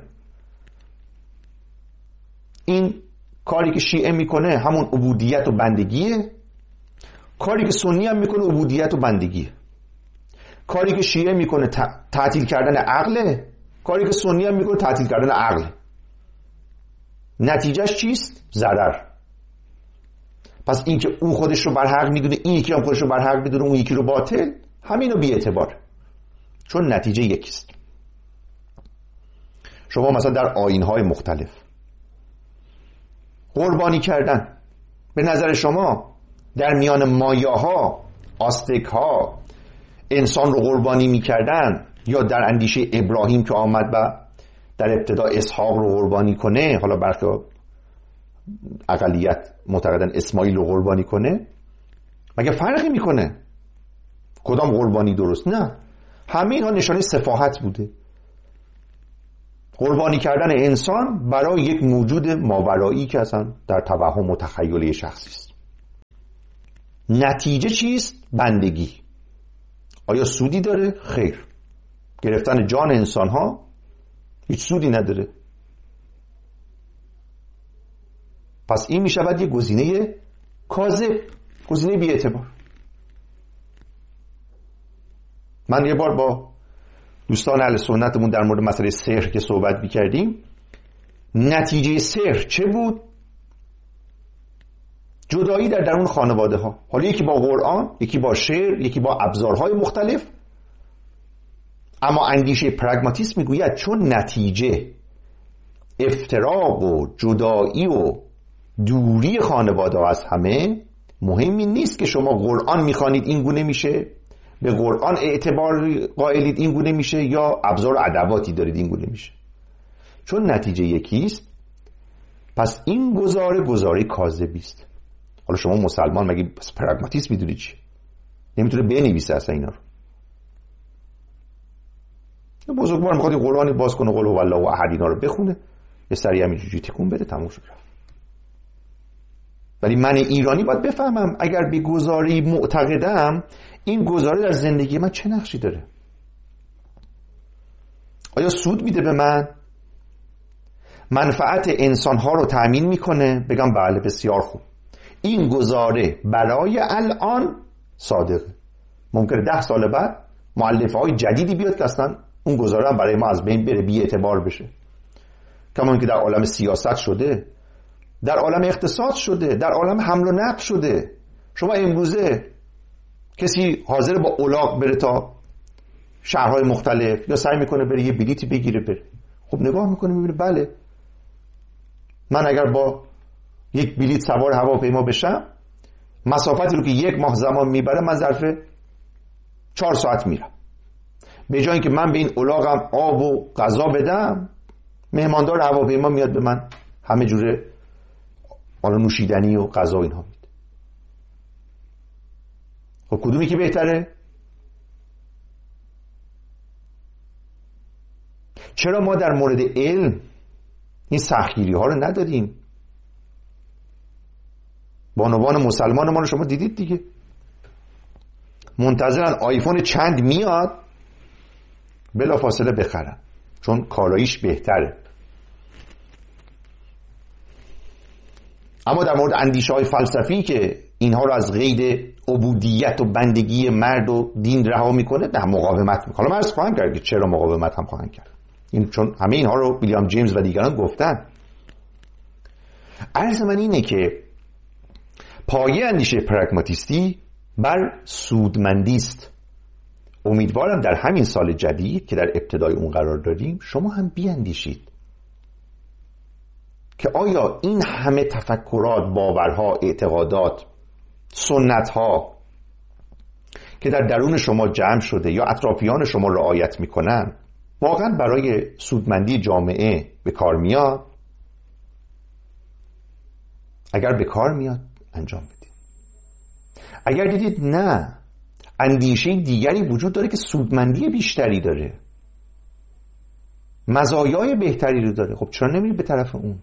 این کاری که شیعه میکنه همون عبودیت و بندگیه، کاری که سنی هم میکنه عبودیت و بندگیه. کاری که شیعه میکنه تعطیل کردن عقله، کاری که سنی هم میکنه تعطیل کردن عقل. نتیجهش چیست؟ ضرر. پس این که اون خودش رو بر حق میدونه، این یکی هم خودش رو بر حق میدونه، اون یکی رو باطل، همینو بی اعتبار، چون نتیجه یکیست. شما مثلا در آیین‌های مختلف قربانی کردن، به نظر شما در میان مایاها، آستک‌ها انسان رو قربانی میکردن، یا در اندیشه ابراهیم که آمد و در ابتدا اسحاق رو قربانی کنه، حالا برخی اقلیت معتقدن اسماعیل رو قربانی کنه، مگه فرقی میکنه؟ کدام قربانی درست؟ نه، همه اینها نشانه سفاهت بوده. قربانی کردن انسان برای یک موجود ماورایی که اصلا در توهم و تخیل شخصی است. نتیجه چیست؟ بندگی. آیا سودی داره؟ خیر. گرفتن جان انسان ها هیچ سودی نداره. پس این می شود یک گزینه کاذب، گزینه بی اعتبار. من یه بار با دوستان اهل سنتمون در مورد مسئله سحر که صحبت می‌کردیم، نتیجه سحر چه بود؟ جدایی در درون خانواده ها. حالا یکی با قرآن، یکی با شعر، یکی با ابزارهای مختلف. اما اندیشه پرگماتیسم میگوید چون نتیجه افتراق و جدایی و دوری خانواده ها از همه، مهمی نیست که شما قرآن میخوانید این گونه میشه، به قرآن اعتبار قائلید این گونه میشه، یا ابزار و ادواتی دارید این گونه میشه. چون نتیجه یکیست، پس این گزاره گزاره کاذبی است. حالا شما مسلمان مگه پرگماتیسم میدونید چی؟ نمیتونه بنویسه اصلا اینا رو. بزرگوار میخواد این قرآنی باز کنه، قل هو الله احد اینا رو بخونه، یه سری همینجوری تکون بده، تموم شد. ولی من ایرانی باید بفهمم اگر به گزاری معتقدم، این گزاره در زندگی من چه نقشی داره؟ آیا سود میده به من؟ منفعت انسانها رو تأمین میکنه؟ بگم بله، بسیار خوب. این گزاره برای الان صادقه. ممکنه ده سال بعد مؤلفه های جدیدی بیاد که اصلا اون گزاره هم برای ما از بین بره، بی اعتبار بشه. کما که در عالم سیاست شده، در عالم اقتصاد شده، در عالم حمل و نقل شده. شما امروزه کسی حاضر با الاغ بره تا شهرهای مختلف، یا سعی میکنه بره یه بلیتی بگیره بره. خب نگاه میکنه میبینه بله، من اگر با یک بلیت سوار هواپیما بشم، مسافتی رو که یک ماه زمان میبره من ظرف چهار ساعت میرم. به جای اینکه من به این الاغم آب و غذا بدم، مهماندار هواپیما میاد به من همه جوره حالا نوشیدنی و غذا اینها میده. خب کدومی که بهتره؟ چرا ما در مورد علم این سختگیری ها رو ندادیم؟ بانوان مسلمان ما رو شما دیدید دیگه، منتظرن آیفون چند میاد بلا فاصله بخرن، چون کاراییش بهتره. اما در مورد اندیشه های فلسفی که اینها رو از قید عبودیت و بندگی مرد و دین رها میکنه، نه مقاومت میکنه. حالا من عرض خواهم کرد که چرا مقاومت هم خواهند کرد، این چون همه اینها رو ویلیام جیمز و دیگران گفتن. عرض من اینه که پایه اندیشه پرگماتیستی بر سودمندی است. امیدوارم در همین سال جدید که در ابتدای اون قرار داریم، شما هم بیاندیشید که آیا این همه تفکرات، باورها، اعتقادات، سنتها که در درون شما جمع شده یا اطرافیان شما رعایت میکنن، واقعا برای سودمندی جامعه به کار میاد؟ اگر به کار میاد انجام بدید. اگر دیدید نه، اندیشه دیگری وجود داره که سودمندی بیشتری داره، مزایای بهتری رو داره، خب چرا نمیرید به طرف اون؟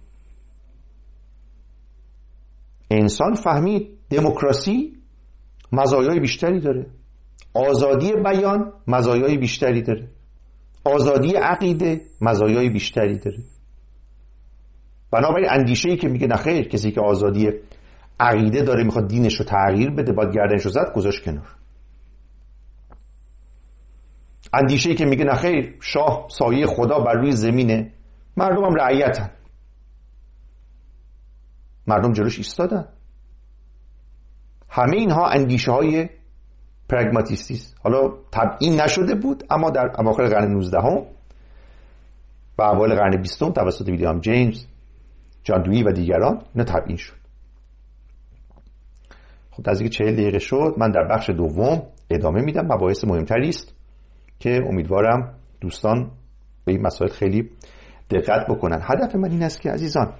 انسان فهمید دموکراسی مزایای بیشتری داره، آزادی بیان مزایای بیشتری داره، آزادی عقیده مزایای بیشتری داره. بنابراین اندیشه‌ای که میگه نخیر، کسی که آزادی عقیده داره میخواد دینش رو تغییر بده، باید گردنش رو زد، گذاشت کنار. اندیشه‌ای که میگه نخیر، شاه سایه خدا بر روی زمینه، مردم هم رعیتن، مردم جلوش ایستادن. همه اینها اندیشه های پرگماتیستی است. حالا تبیین نشده بود، اما در اواخر قرن نوزدهم و اوایل قرن بیستم توسط ویلیام جیمز، جان دویی و دیگران اینا تبیین شد. خب از اینکه چهل دقیقه شد، من در بخش دوم ادامه میدم. مباحث مهمتری است که امیدوارم دوستان به این مسائل خیلی دقت بکنن. هدف من این است که عزیزان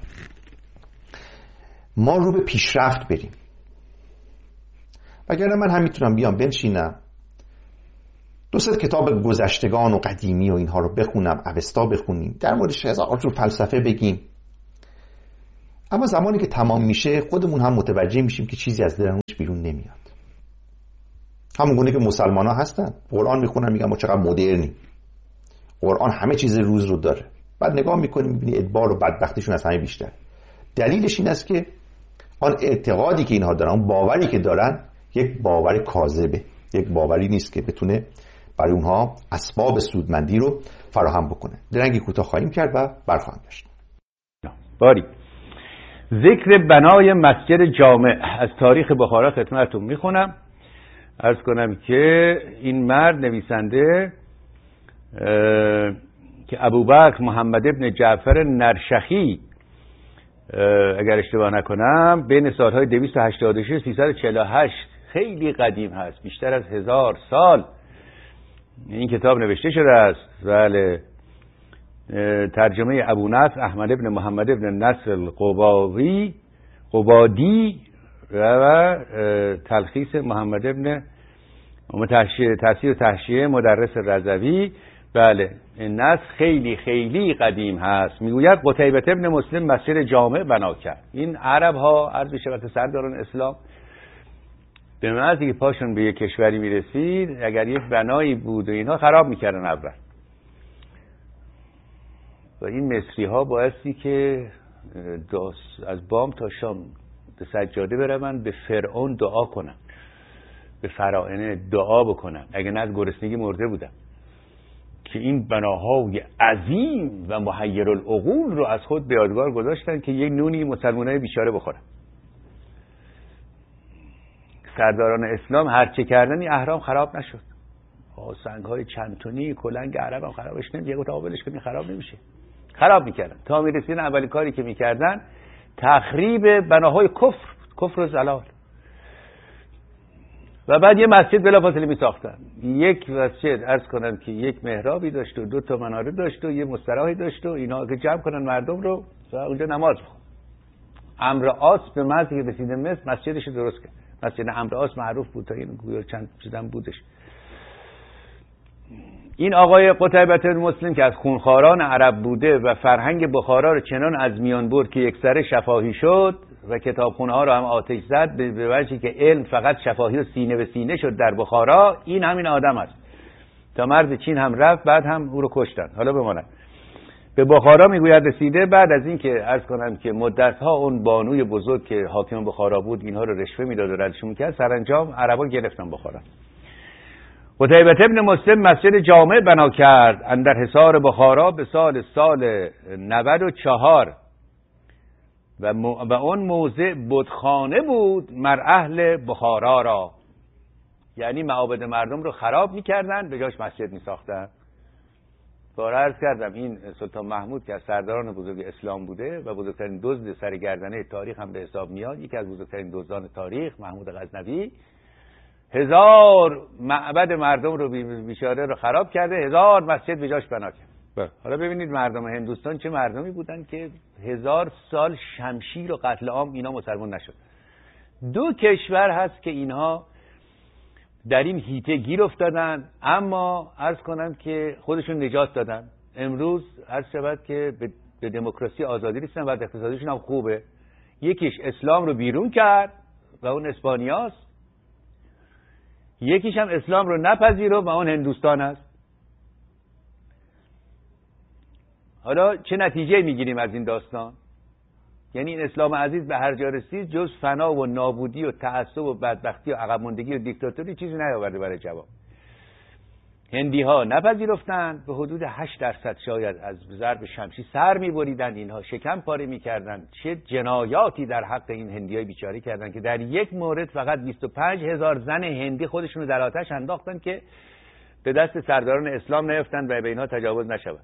ما رو به پیشرفت بریم. وگرنه من هم میتونم بیام بنشینم دو سه کتاب گذشتگان و قدیمی و اینها رو بخونم، اوستا بخونیم، در موردش هزار جور فلسفه بگیم، اما زمانی که تمام میشه خودمون هم متوجه میشیم که چیزی از درونش بیرون نمیاد. همون گونه که مسلمان ها هستن، قرآن میخونن میگن ما چقدر مدرنیم، قرآن همه چیز روز رو داره، بعد نگاه میکنیم میبینی ادبار و بدبختیشون از همه بیشتر. دلیلش این است که آن اعتقادی که اینها دارن، باوری که دارن، یک باور کاذبه، یک باوری نیست که بتونه برای اونها اسباب سودمندی رو فراهم بکنه. درنگی کوتاه خواهیم کرد و برخواهم داشت. باری ذکر بنای مسجد جامع از تاریخ بخارا خدمتتون میخونم. عرض کنم که این مرد نویسنده که ابوبکر محمد ابن جعفر نرشخی اگر اشتباه نکنم بین سالهای دویست و هشتاد و شش تا سیصد و چهل و هشت، خیلی قدیم هست، بیشتر از هزار سال این کتاب نوشته شده است. بله، ترجمه ابو نصر احمد ابن محمد ابن نصر القباوی قبادی و تلخیص محمد ابن تفسیر و تحشیه مدرس رضوی. بله، این نصر خیلی خیلی قدیم هست. میگوید قتیبه ابن مسلم مسجد جامع بنا کرد. این عرب ها عرض میشه وقت سرداران اسلام به محضی که پاشون به یک کشوری میرسید اگر یک بنایی بود و اینها خراب میکردن اول، و این مصری ها بایستی که از بام تا شام به سجاده برون، به فرعون دعا کنن، به فراعنه دعا بکنن، اگر نه از گرسنگی مرده بودن، که این بناهای عظیم و محیر العقول رو از خود به یادگار گذاشتن که یک نونی مسلمانای بیچاره بخورن. سرداران اسلام هرچه کردن این اهرام خراب نشد. سنگ های چند تونی کلنگ عرب هم خرابش نمیشه، یه قابلش کنی خراب نمیشه، خراب میکردن. تا میرسین اولی کاری که میکردن تخریب بناهای کفر، کفر و زلال، و بعد یه مسجد بلافاصله میساختن. یک مسجد عرض کنم که یک محرابی داشت و دو تا مناره داشت و یه مستراحی داشت و اینا که جمع کنن مردم رو و اونجا نماز بخون. عمرو عاص به محضی که رسید مصر مسجدش رو درست کرد. مسجد عمرو عاص معروف بود تا این گویا چند چیزام بودش. این آقای قتیبه بن مسلم که از خونخواران عرب بوده و فرهنگ بخارا رو چنان از میان برد که یک سره شفاهی شد و کتابخونه ها رو هم آتش زد، به وجهی که علم فقط شفاهی و سینه به سینه شد در بخارا. این همین آدم است. تا مرز چین هم رفت، بعد هم او رو کشتن. حالا بماند به بخارا میگوید رسیده. بعد از این که عرض کنم که مدت ها اون بانوی بزرگ که حاکم بخارا بود اینها رو رشوه میداد و ردشون میکرد، سرانجام عربا گرفتن بخارا. قتیبه ابن مسلم مسجد جامع بنا کرد اندر حصار بخارا به سال سال نود و چهار و, م... و اون موضع بتخانه بود مر اهل بخارا را، یعنی معابد مردم رو خراب میکردن به جاش مسجد میساختن. بار عرض کردم این سلطان محمود که از سرداران بزرگ اسلام بوده و بزرگترین دزد سرگردنه تاریخ هم به حساب میاد، یکی از بزرگترین دزدان تاریخ، محمود غزنوی، هزار معبد مردم رو بیچاره رو خراب کرده، هزار مسجد به جاش بنا کرد. حالا ببینید مردم هندوستان چه مردمی بودن که هزار سال شمشیر و قتل عام اینا مسلمان نشد. دو کشور هست که اینها در این هیته گیر افتادن، اما عرض کنم که خودشون نجات دادن. امروز عرض شود که به دموکراسی آزادی رسیدن و اقتصادشون هم خوبه. یکیش اسلام رو بیرون کرد و اون اسپانیاست، یکیش هم اسلام رو نپذیره و اون هندوستان است. حالا چه نتیجه میگیریم از این داستان؟ یعنی این اسلام عزیز به هر جا رسید جز فنا و نابودی و تعصب و بدبختی و عقب ماندگی و دیکتاتوری چیزی نیاورده برای جواب. هندی ها نپذیرفتند، به حدود هشت درصد شاید از ضرب شمشیر سر میبریدن، اینها شکم پاره میکردن. چه جنایاتی در حق این هندی های بیچاره کردن که در یک مورد فقط بیست و پنج هزار زن هندی خودشونو در آتش انداختن که به دست سرداران اسلام نیفتند و به اینها تجاوز نشود.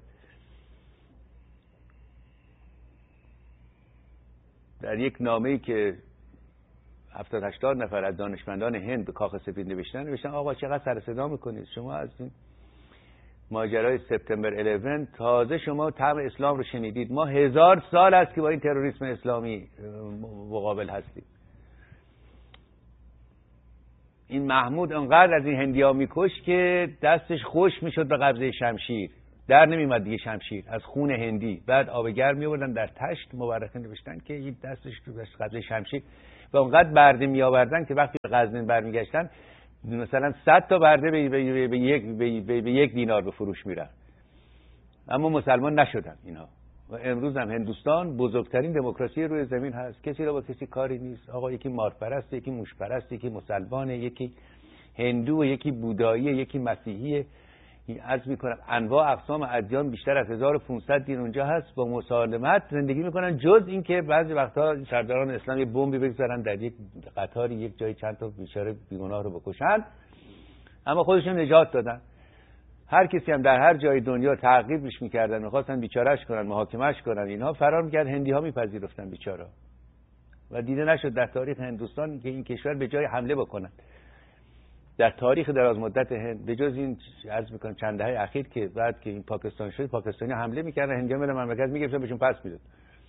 در یک نامه‌ای که هفتاد هشتاد نفر از دانشمندان هند به کاخ سفید نوشتن نوشتن آقا چقدر سر صدا میکنید شما از این ماجرای سپتامبر یازده تازه شما طعم اسلام رو شنیدید، ما هزار سال است که با این تروریسم اسلامی مقابل هستیم. این محمود انقدر از این هندیا میکش که دستش خوش میشد به قبضه شمشیر، در نمیومد دیگه شمشیر از خون هندی. بعد آب گرم میآوردن در تشت، مورخین نوشتن که این دستش تو قبضه شمشیر و انقدر برده میآوردن که وقتی به غزنین برمیگشتن مثلا صد تا برده به, به, به, یک به, به, به یک دینار به فروش میرن. اما مسلمان نشدن اینا. و امروز هم هندوستان بزرگترین دموکراسی روی زمین هست، کسی را با کسی کاری نیست. آقا یکی مارپرست، یکی موشپرست، یکی مسلمانه، یکی هندو، یکی بودایی، یکی مسیحیه. عرض میکنم انواع اقسام ادیان بیشتر از هزار و پانصد دین اونجا هست، با مسالمت زندگی میکنن، جز اینکه بعضی وقتا سرداران اسلام یه بمبی بگذارن در یک قطاری یک جای چند تا بیچاره بیگناه رو بکشن، اما خودشون نجات دادن. هر کسی هم در هر جای دنیا تعقیبش میکردن، میخواستن بیچارهش کنن، محاکمهش کنن، اینها فرار میکرد، هندی ها میپذیرفتن بیچاره و دیده نشد در تاریخ هندوستان که این کشور به جای حمله بکنن در تاریخ دراز مدت هند، به جز این عرض میکنم چند دهه اخیر که بعد که این پاکستان شد، پاکستانی حمله میکردن، هندی ها میرن مملکت میگرفتن بهشون پس میداد.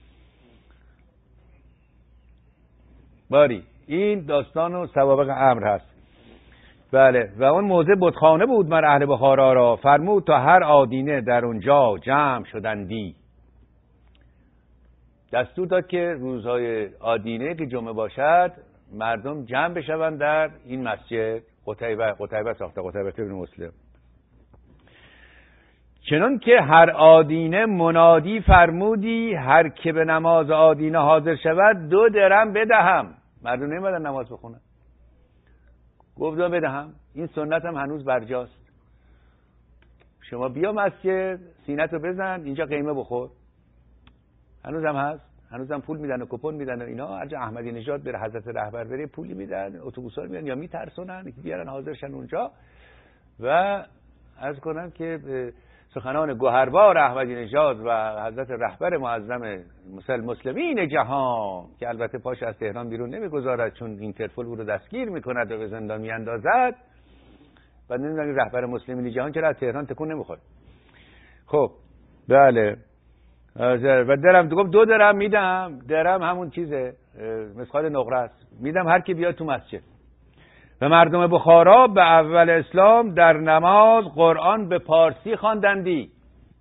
باری این داستان و سوابق امر هست. بله، و اون موضع بتخانه بود مر اهل بخارا را، فرمود تا هر آدینه در اونجا جمع شدندی. دستور داد که روزهای آدینه که جمعه باشد مردم جمع بشوند در این مسجد. قتیبه قتیبه ساخته، قتیبه ابن مسلم. چنان که هر آدینه منادی فرمودی، هر که به نماز آدینه حاضر شود دو درم بدهم. مردم نمیدن نماز بخونن، گفت دو بدهم. این سنت هم هنوز برجاست. شما بیا مسجد، سینت رو بزن، اینجا قیمه بخور. هنوز هم هست، هنوز هم پول میدن و کپون میدن و اینا. هر جا احمدی نژاد بره، حضرت رهبر بره، پولی میدن، اتوبوسا میدن یا میترسونن که بیارن حاضرشن اونجا. و عرض کنم که سخنان گوهربار احمدی نژاد و حضرت رهبر معظم مسلمین جهان که البته پاش از تهران بیرون نمیگذارد چون اینترپل او رو دستگیر میکند و به زندان میاندازد و نمیدونم رهبر مسلمین جهان چرا از تهران تکون نمیخوره. خب بله، و درم گفت دو درم میدم. درم همون چیزه، مثقال نقره است، میدم هر کی بیاد تو مسجد. و مردم بخارا به اول اسلام در نماز قرآن به پارسی خواندندی.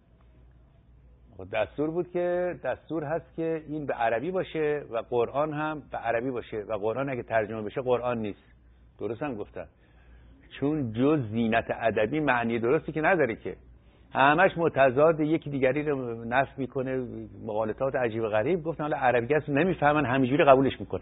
دستور بود که دستور هست که این به عربی باشه و قرآن هم به عربی باشه و قرآن اگه ترجمه بشه قرآن نیست. درست هم گفتن، چون جز زینت ادبی معنی درستی که نداره، که همش متضاد یکی دیگری رو نفی میکنه، مغالطات عجیب و غریب. گفتن حالا عربی است نمیفهمن، همینجوری قبولش میکنه.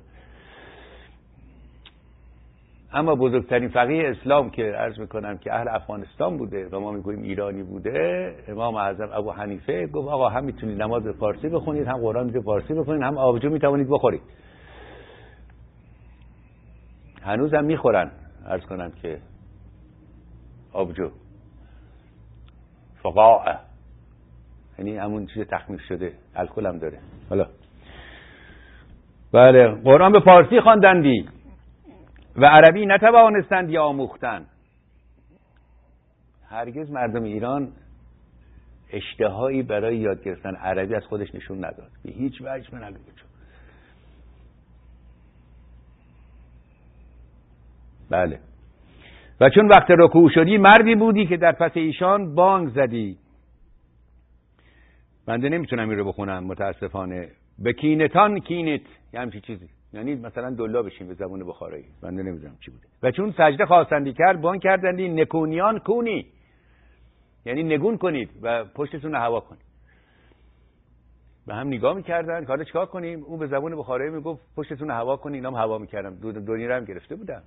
اما بزرگترین فقیه اسلام که عرض میکنم که اهل افغانستان بوده و ما میگوییم ایرانی بوده، امام اعظم ابو حنیفه، گفت آقا هم میتونید نماز به فارسی بخونید، هم قرآن به فارسی بخونید، هم آبجو میتوانید بخورید. هنوز هم میخورن، عرض کنم که آبجو فقاعه، یعنی همون چیز تخمیر شده، الکل هم داره. حالا بله، قرآن به فارسی خواندندی و عربی نتوانستند یا آموختن. هرگز مردم ایران اشتهایی برای یاد گرفتن عربی از خودش نشون نداد، به هیچ وجه من نگوید. بله، و چون وقت رکوع شدی مردی بودی که در پس ایشان بانگ زدی. بنده نمیتونم این رو بخونم متاسفانه. به کینتان کینت، یه همچی چیزی، یعنی مثلا دلا بشین به زبان بخارایی، بنده نمیدونم چی بوده. و چون سجده خواستندی کرد بانگ کردندی نکونیان کونی، یعنی نگون کنید و پشتتون رو هوا کنید. به هم نگاه میکردن که حالا چیکار کنیم. اون به زبان بخارایی میگفت پشتتون رو هوا کنید، اینا هم هوا میکردم. دو دنیا رو هم گرفته بودم.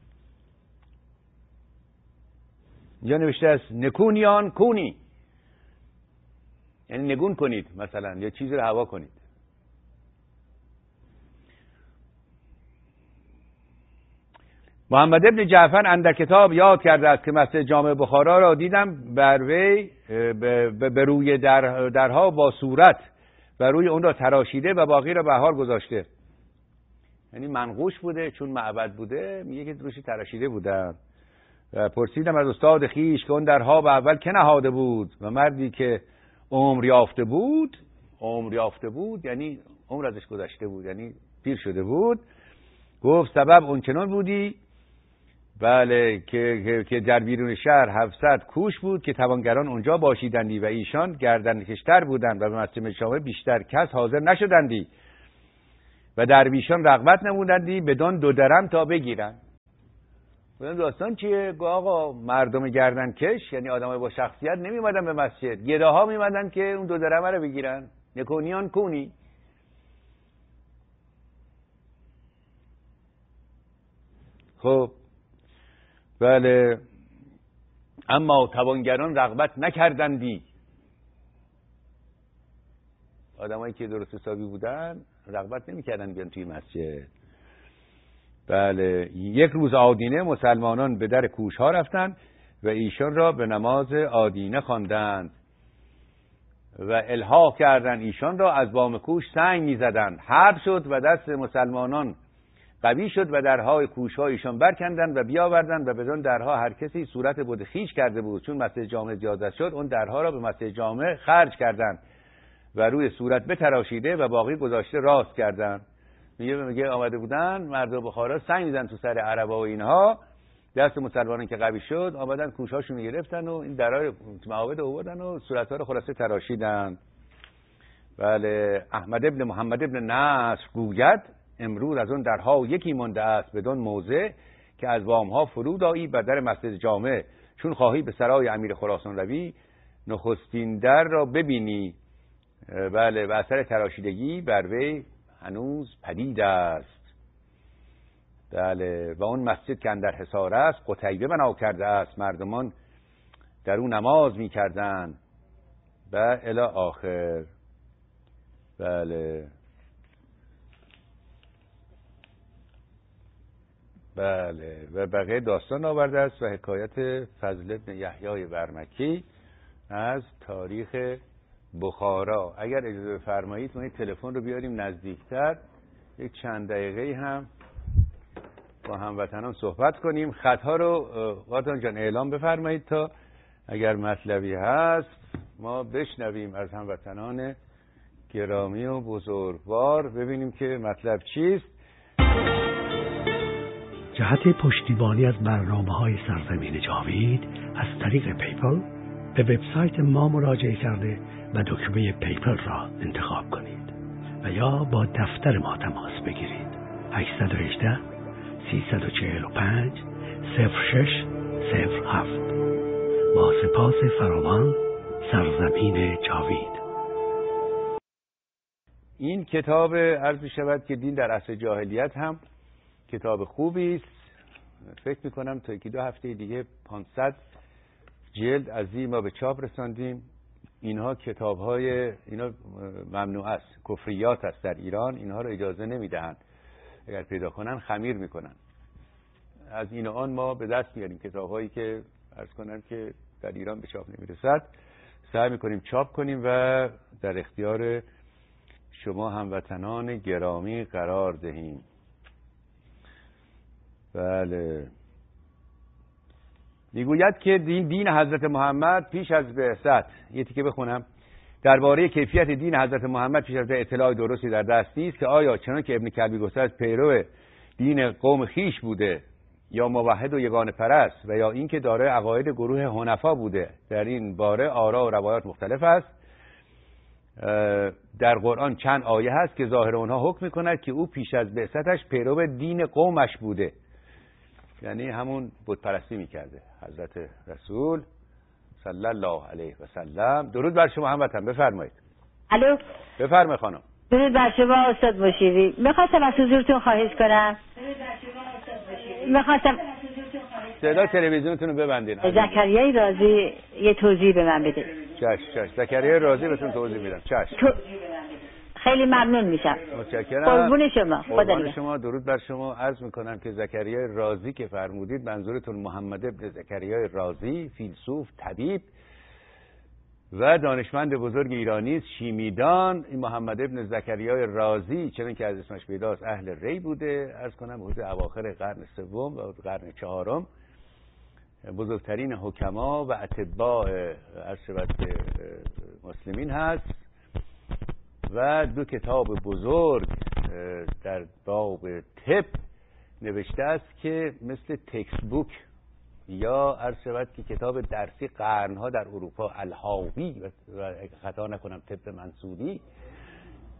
اینجا نوشته است نکونیان کونی، یعنی نگون کنید، مثلا یا چیزی رو هوا کنید. محمد ابن جعفر اندر کتاب یاد کرده است که مسجد جامع بخارا را دیدم بر وی به روی در درها با صورت و روی اون را تراشیده و باقی را بهار گذاشته. یعنی منقوش بوده، چون معبد بوده، میگه که روشی تراشیده بودن. و پرسیدم از استاد خیش که اون درها به اول که نهاده بود؟ و مردی که عمر یافته بود، عمر یافته بود یعنی عمر ازش گذشته بود، یعنی پیر شده بود، گفت سبب اون چنان بودی بله که, که, که در بیرون شهر هفتصد کوش بود که توانگران اونجا باشیدندی و ایشان گردنکشتر بودند و به مسجد جامع بیشتر کس حاضر نشدندی و درویشان رغبت نمودندی بدون دو درم تا بگیرن. بدون داستان چیه؟ گو آقا مردم گردنکش یعنی آدمای با شخصیت نمیمدن به مسجد، گداها میمدن که اون دو درم رو بگیرن. نکونیان کونی. خب بله، اما توانگران رغبت نکردندی. آدمایی که درست حسابی بودن رغبت نمیکردن بیان توی مسجد. بله، یک روز آدینه مسلمانان به در کوش ها رفتند و ایشان را به نماز آدینه خواندند و الحاح کردند ایشان را از بام کوش سنگ میزدند. حرب شد و دست مسلمانان قوی شد و درهای کوش‌ها ایشان برکندند و بیاوردند و بدون درها هر کسی صورت بود خیش کرده بود. چون مسجد جامع زیادت شد اون درها را به مسجد جامع خرج کردند و روی صورت بتراشیده و باقی گذاشته راست کردند. میگه میگه آمده بودن مردم بخارا سنگ میزدن تو سر عربا و اینها، دست مسلمانان که قوی شد آمدن کوش‌هاشون گرفتن و این درهای معابد آوردن و صورت‌ها رو خلاصه تراشیدند. بله، احمد ابن محمد ابن نصر گوید امروز از اون درها یکی مانده است بدون موضع که از بامها فرود آیی بر در مسجد جامع، چون خواهی به سرای امیر خراسان روی نخستین در را ببینی. بله، و اثر تراشیدگی بر وی هنوز پدید است. بله، و اون مسجد که اندر حصار است قتیبه بنا کرده است، مردمان در اون نماز می کردن و الی آخر. بله بله، و بقیه داستان آورده است و حکایت فضل بن یحیی برمکی از تاریخ بخارا. اگر اجازه بفرمایید ما این تلفن رو بیاریم نزدیکتر، یک چند دقیقه هم با هموطنان صحبت کنیم. خطها رو قاطان جان اعلام بفرمایید تا اگر مطلبی هست ما بشنویم از هموطنان گرامی و بزرگوار، ببینیم که مطلب چیست. جهت پشتیبانی از برنامه‌های سرزمین جاوید از طریق پیپل به وبسایت ما مراجعه کرده و دکمه پیپل را انتخاب کنید و یا با دفتر ما تماس بگیرید. هشت یک هشت سه چهار پنج صفر شش صفر هفت. با سپاس فراوان، سرزمین جاوید. این کتاب عرض می شود که دین در عصر جاهلیت هم کتاب خوبی است. فکر می کنم تا یکی دو هفته دیگه پانصد جلد از این ما به چاپ رساندیم. اینها کتاب های اینا ممنوع است، کفریات است در ایران، اینها رو اجازه نمی دهند، اگر پیدا کنن خمیر می کنن. از این آن ما به دست میاریم کتاب هایی که عرض کنم که در ایران به چاپ نمی رسد، سعی می کنیم چاپ کنیم و در اختیار شما هموطنان گرامی قرار دهیم. بله، میگوید که دین دین حضرت محمد پیش از بعثت، یه تیکه بخونم، درباره کیفیت دین حضرت محمد پیش از اطلاع درستی در دست نیست که آیا چنان که ابن کلبی گفته است پیرو دین قوم خیش بوده یا موحد و یگانه پرست و یا اینکه دارای عقاید گروه حنفا بوده. در این باره آرا و روایات مختلف است. در قرآن چند آیه هست که ظاهر اونها حکم می‌کند که او پیش از بعثتش پیرو دین قومش بوده، یعنی همون بت پرستی میکرده. حضرت رسول صلی الله علیه و سلم. درود بر شما هموطن، بفرمایید. الو، بفرمایید خانم. درود بر شما استاد مشیری. میخواستم از حضورتون خواهش کنم، میخواستم صدا تلویزیونتون رو ببندین. زکریای رازی یه توضیح به من بده. چش چش زکریای رازی بهتون توضیح میدم. چش تو... خیلی ممنون میشم. متشکرم. قربون شما. قربان شما. درود بر شما. عرض میکنم که زکریای رازی که فرمودید منظورتون محمد ابن زکریای رازی، فیلسوف، طبیب و دانشمند بزرگ ایرانی است، شیمیدان. این محمد ابن زکریای رازی چون که از اسمش پیداست اهل ری بوده. عرض کنم حدود اواخر قرن سوم و قرن چهارم بزرگترین حکما و اتباع عرض شود که مسلمین هست و دو کتاب بزرگ در باب طب نوشته است که مثل تکست بوک یا عرض شود که کتاب درسی قرنها در اروپا، الحاوی و خطا نکنم طب منصوری،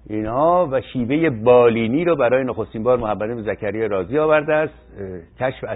اینها و شیوه بالینی رو برای نخستین بار محمد بن زکریا رازی آورده است. کشف